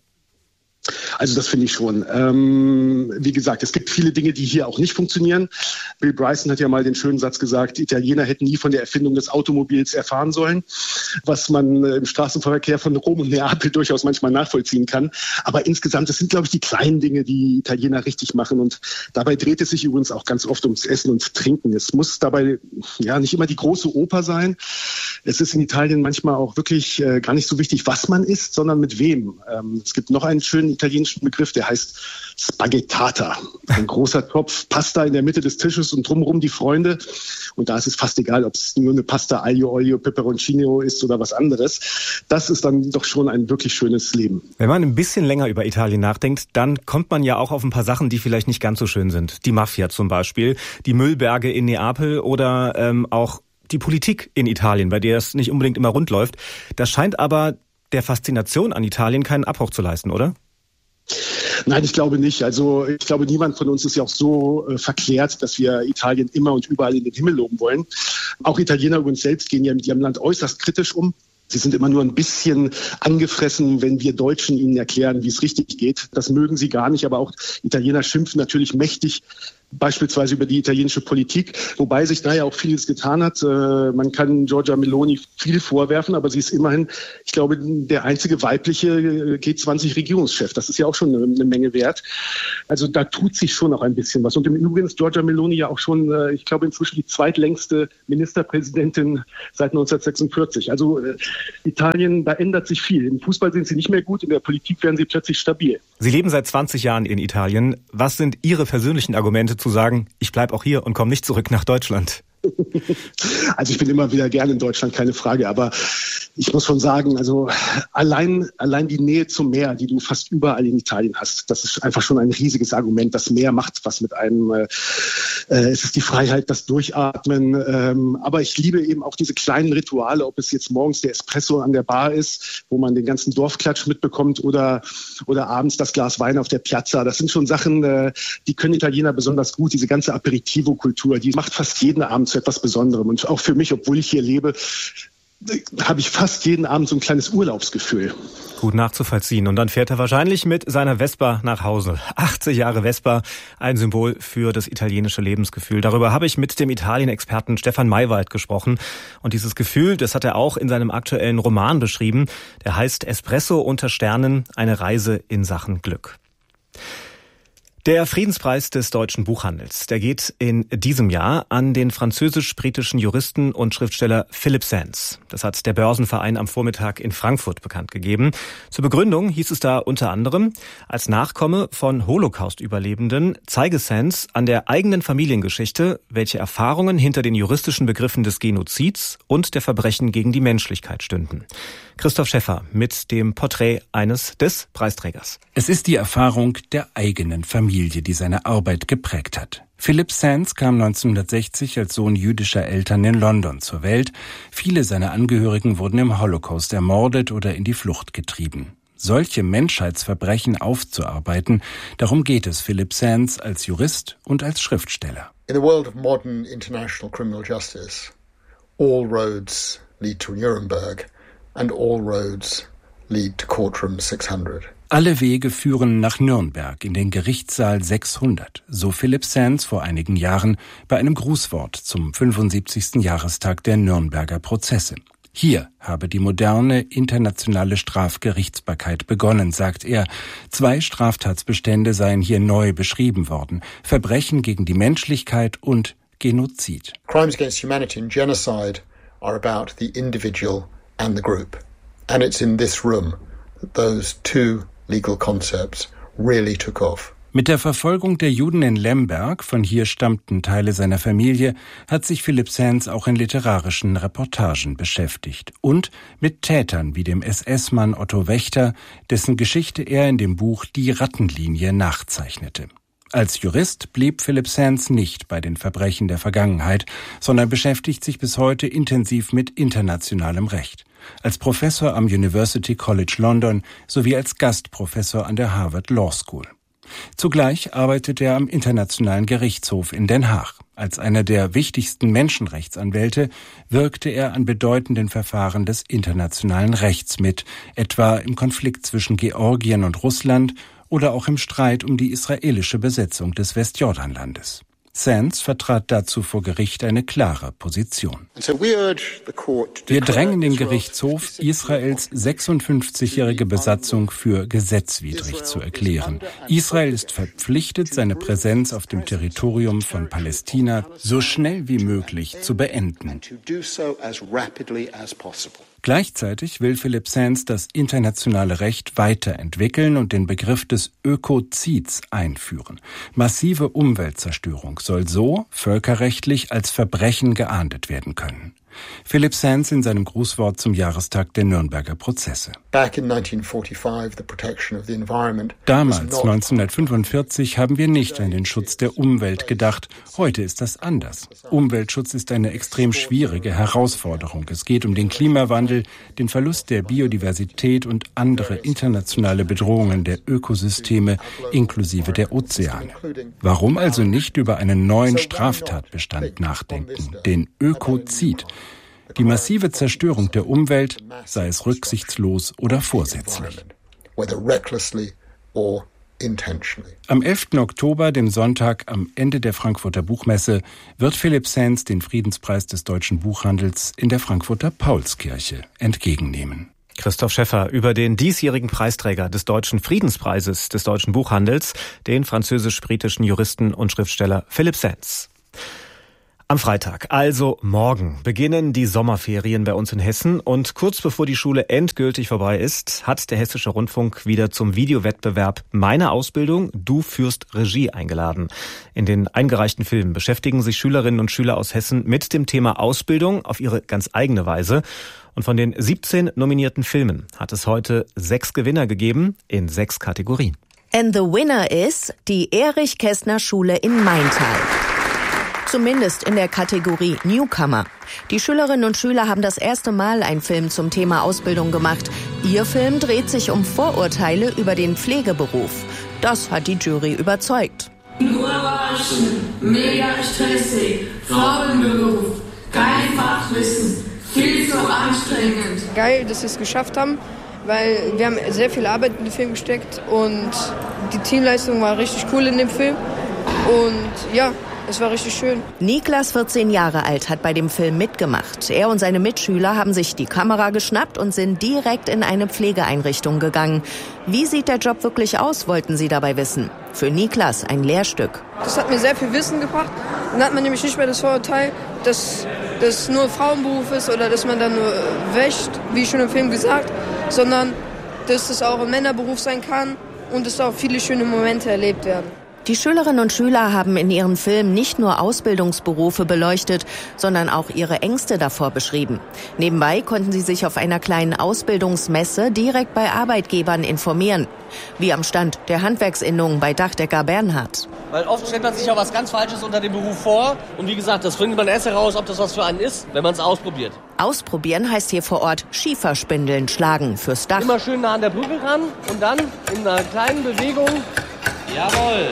Also das finde ich schon. Ähm, wie gesagt, es gibt viele Dinge, die hier auch nicht funktionieren. Bill Bryson hat ja mal den schönen Satz gesagt, Italiener hätten nie von der Erfindung des Automobils erfahren sollen, was man im Straßenverkehr von Rom und Neapel durchaus manchmal nachvollziehen kann. Aber insgesamt, das sind, glaube ich, die kleinen Dinge, die Italiener richtig machen. Und dabei dreht es sich übrigens auch ganz oft ums Essen und Trinken. Es muss dabei ja nicht immer die große Oper sein. Es ist in Italien manchmal auch wirklich äh, gar nicht so wichtig, was man isst, sondern mit wem. Ähm, es gibt noch einen schönen italienischen Begriff, der heißt Spaghettata. Ein großer Topf Pasta in der Mitte des Tisches und drumherum die Freunde. Und da ist es fast egal, ob es nur eine Pasta Aglio Olio Peperoncino ist oder was anderes. Das ist dann doch schon ein wirklich schönes Leben. Wenn man ein bisschen länger über Italien nachdenkt, dann kommt man ja auch auf ein paar Sachen, die vielleicht nicht ganz so schön sind. Die Mafia zum Beispiel, die Müllberge in Neapel oder ähm, auch die Politik in Italien, bei der es nicht unbedingt immer rund läuft. Das scheint aber der Faszination an Italien keinen Abbruch zu leisten, oder? Nein, ich glaube nicht. Also ich glaube, niemand von uns ist ja auch so äh, verklärt, dass wir Italien immer und überall in den Himmel loben wollen. Auch Italiener übrigens selbst gehen ja mit ihrem Land äußerst kritisch um. Sie sind immer nur ein bisschen angefressen, wenn wir Deutschen ihnen erklären, wie es richtig geht. Das mögen sie gar nicht, aber auch Italiener schimpfen natürlich mächtig, beispielsweise über die italienische Politik, wobei sich da ja auch vieles getan hat. Man kann Giorgia Meloni viel vorwerfen, aber sie ist immerhin, ich glaube, der einzige weibliche G zwanzig Regierungschef. Das ist ja auch schon eine Menge wert. Also da tut sich schon noch ein bisschen was. Und im Übrigen ist Giorgia Meloni ja auch schon, ich glaube, inzwischen die zweitlängste Ministerpräsidentin seit neunzehnhundertsechsundvierzig. Also Italien, da ändert sich viel. Im Fußball sind sie nicht mehr gut, in der Politik werden sie plötzlich stabil. Sie leben seit zwanzig Jahren in Italien. Was sind Ihre persönlichen Argumente zu sagen, ich bleibe auch hier und komme nicht zurück nach Deutschland? Also ich bin immer wieder gerne in Deutschland, keine Frage. Aber ich muss schon sagen, also allein, allein die Nähe zum Meer, die du fast überall in Italien hast, das ist einfach schon ein riesiges Argument. Das Meer macht was mit einem. Äh, es ist die Freiheit, das Durchatmen. Ähm, aber ich liebe eben auch diese kleinen Rituale, ob es jetzt morgens der Espresso an der Bar ist, wo man den ganzen Dorfklatsch mitbekommt, oder, oder abends das Glas Wein auf der Piazza. Das sind schon Sachen, äh, die können Italiener besonders gut. Diese ganze Aperitivo-Kultur, die macht fast jeden Abend zu etwas Besonderem. Und auch für mich, obwohl ich hier lebe, habe ich fast jeden Abend so ein kleines Urlaubsgefühl. Gut nachzuvollziehen. Und dann fährt er wahrscheinlich mit seiner Vespa nach Hause. achtzig Jahre Vespa, ein Symbol für das italienische Lebensgefühl. Darüber habe ich mit dem Italien-Experten Stefan Maywald gesprochen. Und dieses Gefühl, das hat er auch in seinem aktuellen Roman beschrieben. Der heißt Espresso unter Sternen, eine Reise in Sachen Glück. Der Friedenspreis des deutschen Buchhandels, der geht in diesem Jahr an den französisch-britischen Juristen und Schriftsteller Philip Sands. Das hat der Börsenverein am Vormittag in Frankfurt bekannt gegeben. Zur Begründung hieß es da unter anderem, als Nachkomme von Holocaust-Überlebenden zeige Sands an der eigenen Familiengeschichte, welche Erfahrungen hinter den juristischen Begriffen des Genozids und der Verbrechen gegen die Menschlichkeit stünden. Christoph Schäffer mit dem Porträt eines des Preisträgers. Es ist die Erfahrung der eigenen Familie, die seine Arbeit geprägt hat. Philip Sands kam neunzehnhundertsechzig als Sohn jüdischer Eltern in London zur Welt. Viele seiner Angehörigen wurden im Holocaust ermordet oder in die Flucht getrieben. Solche Menschheitsverbrechen aufzuarbeiten, darum geht es Philip Sands als Jurist und als Schriftsteller. In the world of modern international criminal justice, all roads lead to Nuremberg. And all roads lead to Courtroom sechshundert. Alle Wege führen nach Nürnberg in den Gerichtssaal sechshundert, so Philip Sands vor einigen Jahren bei einem Grußwort zum fünfundsiebzigsten Jahrestag der Nürnberger Prozesse. Hier habe die moderne internationale Strafgerichtsbarkeit begonnen, sagt er. Zwei Straftatsbestände seien hier neu beschrieben worden: Verbrechen gegen die Menschlichkeit und Genozid. Crimes against humanity and genocide are about the individual and the group. And it's in this room that those two legal concepts really took off. Mit der Verfolgung der Juden in Lemberg, von hier stammten Teile seiner Familie, hat sich Philipp Sands auch in literarischen Reportagen beschäftigt. Und mit Tätern wie dem S S-Mann Otto Wächter, dessen Geschichte er in dem Buch Die Rattenlinie nachzeichnete. Als Jurist blieb Philipp Sands nicht bei den Verbrechen der Vergangenheit, sondern beschäftigt sich bis heute intensiv mit internationalem Recht. Als Professor am University College London sowie als Gastprofessor an der Harvard Law School. Zugleich arbeitet er am Internationalen Gerichtshof in Den Haag. Als einer der wichtigsten Menschenrechtsanwälte wirkte er an bedeutenden Verfahren des internationalen Rechts mit, etwa im Konflikt zwischen Georgien und Russland oder auch im Streit um die israelische Besetzung des Westjordanlandes. Sands vertrat dazu vor Gericht eine klare Position. Wir drängen den Gerichtshof, Israels sechsundfünfzigjährige Besatzung für gesetzwidrig zu erklären. Israel ist verpflichtet, seine Präsenz auf dem Territorium von Palästina so schnell wie möglich zu beenden. Gleichzeitig will Philipp Sands das internationale Recht weiterentwickeln und den Begriff des Ökozids einführen. Massive Umweltzerstörung soll so völkerrechtlich als Verbrechen geahndet werden können. Philipp Sands in seinem Grußwort zum Jahrestag der Nürnberger Prozesse. Damals, neunzehnhundertfünfundvierzig, haben wir nicht an den Schutz der Umwelt gedacht. Heute ist das anders. Umweltschutz ist eine extrem schwierige Herausforderung. Es geht um den Klimawandel, den Verlust der Biodiversität und andere internationale Bedrohungen der Ökosysteme inklusive der Ozeane. Warum also nicht über einen neuen Straftatbestand nachdenken, den Ökozid? Die massive Zerstörung der Umwelt, sei es rücksichtslos oder vorsätzlich. Am elften Oktober, dem Sonntag am Ende der Frankfurter Buchmesse, wird Philipp Sands den Friedenspreis des deutschen Buchhandels in der Frankfurter Paulskirche entgegennehmen. Christoph Schäffer über den diesjährigen Preisträger des Deutschen Friedenspreises des deutschen Buchhandels, den französisch-britischen Juristen und Schriftsteller Philipp Sands. Am Freitag, also morgen, beginnen die Sommerferien bei uns in Hessen und kurz bevor die Schule endgültig vorbei ist, hat der Hessische Rundfunk wieder zum Videowettbewerb Meine Ausbildung, du führst Regie eingeladen. In den eingereichten Filmen beschäftigen sich Schülerinnen und Schüler aus Hessen mit dem Thema Ausbildung auf ihre ganz eigene Weise. Und von den siebzehn nominierten Filmen hat es heute sechs Gewinner gegeben in sechs Kategorien. And the winner is die Erich-Kästner-Schule in Maintal. Zumindest in der Kategorie Newcomer. Die Schülerinnen und Schüler haben das erste Mal einen Film zum Thema Ausbildung gemacht. Ihr Film dreht sich um Vorurteile über den Pflegeberuf. Das hat die Jury überzeugt. Nur Überraschend, mega stressig, Frauenberuf, kein Fachwissen, viel zu anstrengend. Geil, dass wir es geschafft haben, weil wir haben sehr viel Arbeit in den Film gesteckt und die Teamleistung war richtig cool in dem Film. Und ja, es war richtig schön. Niklas, vierzehn Jahre alt, hat bei dem Film mitgemacht. Er und seine Mitschüler haben sich die Kamera geschnappt und sind direkt in eine Pflegeeinrichtung gegangen. Wie sieht der Job wirklich aus, wollten sie dabei wissen. Für Niklas ein Lehrstück. Das hat mir sehr viel Wissen gebracht. Dann hat man nämlich nicht mehr das Vorurteil, dass das nur Frauenberuf ist oder dass man dann nur wäscht, wie schon im Film gesagt, sondern dass es auch ein Männerberuf sein kann und dass auch viele schöne Momente erlebt werden. Die Schülerinnen und Schüler haben in ihren Filmen nicht nur Ausbildungsberufe beleuchtet, sondern auch ihre Ängste davor beschrieben. Nebenbei konnten sie sich auf einer kleinen Ausbildungsmesse direkt bei Arbeitgebern informieren. Wie am Stand der Handwerksinnung bei Dachdecker Bernhard. Weil oft stellt man sich auch was ganz Falsches unter dem Beruf vor. Und wie gesagt, das findet man erst heraus, ob das was für einen ist, wenn man es ausprobiert. Ausprobieren heißt hier vor Ort Schieferspindeln schlagen fürs Dach. Immer schön nah an der Brücke ran und dann in einer kleinen Bewegung. Jawohl.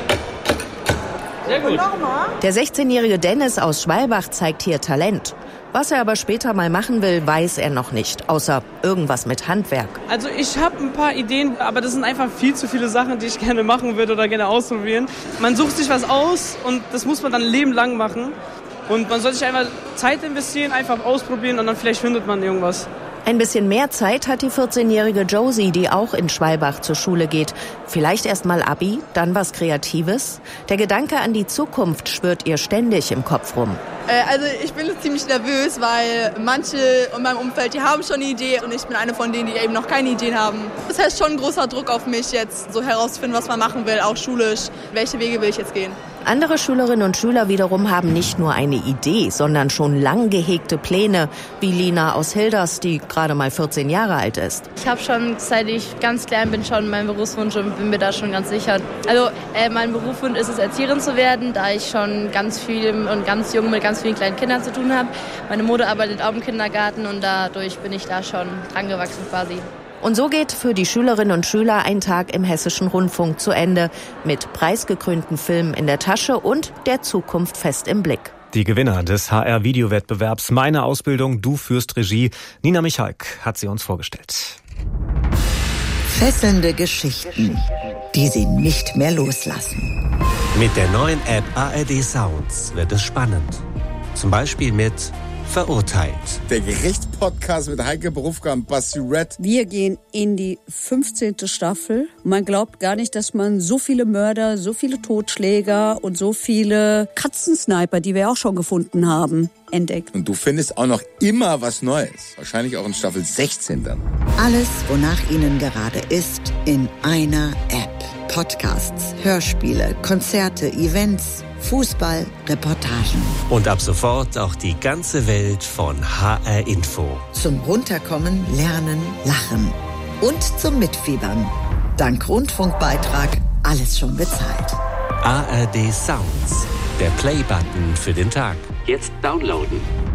Sehr gut. Der sechzehnjährige Dennis aus Schwalbach zeigt hier Talent. Was er aber später mal machen will, weiß er noch nicht, außer irgendwas mit Handwerk. Also ich habe ein paar Ideen, aber das sind einfach viel zu viele Sachen, die ich gerne machen würde oder gerne ausprobieren. Man sucht sich was aus und das muss man dann ein Leben lang machen. Und man soll sich einfach Zeit investieren, einfach ausprobieren und dann vielleicht findet man irgendwas. Ein bisschen mehr Zeit hat die vierzehnjährige Josie, die auch in Schwalbach zur Schule geht. Vielleicht erst mal Abi, dann was Kreatives? Der Gedanke an die Zukunft schwirrt ihr ständig im Kopf rum. Also ich bin ziemlich nervös, weil manche in meinem Umfeld, die haben schon eine Idee und ich bin eine von denen, die eben noch keine Ideen haben. Das heißt schon ein großer Druck auf mich, jetzt so herauszufinden, was man machen will, auch schulisch. Welche Wege will ich jetzt gehen? Andere Schülerinnen und Schüler wiederum haben nicht nur eine Idee, sondern schon lang gehegte Pläne, wie Lina aus Hilders, die gerade mal vierzehn Jahre alt ist. Ich habe schon, seit ich ganz klein bin, schon meinen Berufswunsch und bin mir da schon ganz sicher. Also äh, mein Berufswunsch ist es, Erzieherin zu werden, da ich schon ganz viel und ganz jung mit ganz vielen kleinen Kindern zu tun habe. Meine Mutter arbeitet auch im Kindergarten und dadurch bin ich da schon dran gewachsen quasi. Und so geht für die Schülerinnen und Schüler ein Tag im Hessischen Rundfunk zu Ende, mit preisgekrönten Filmen in der Tasche und der Zukunft fest im Blick. Die Gewinner des H R-Videowettbewerbs Meine Ausbildung, du führst Regie, Nina Michalk hat sie uns vorgestellt. Fesselnde Geschichten, die Sie nicht mehr loslassen. Mit der neuen App A R D Sounds wird es spannend. Zum Beispiel mit Verurteilt. Der Gerichtspodcast mit Heike Berufka und Basti Red. Wir gehen in die fünfzehnte Staffel. Man glaubt gar nicht, dass man so viele Mörder, so viele Totschläger und so viele Katzensniper, die wir auch schon gefunden haben, entdeckt. Und du findest auch noch immer was Neues. Wahrscheinlich auch in Staffel sechzehn dann. Alles, wonach Ihnen gerade ist, in einer App. Podcasts, Hörspiele, Konzerte, Events, Fußball, Reportagen. Und ab sofort auch die ganze Welt von H R Info. Zum Runterkommen, Lernen, Lachen und zum Mitfiebern. Dank Rundfunkbeitrag alles schon bezahlt. A R D Sounds, der Play-Button für den Tag. Jetzt downloaden.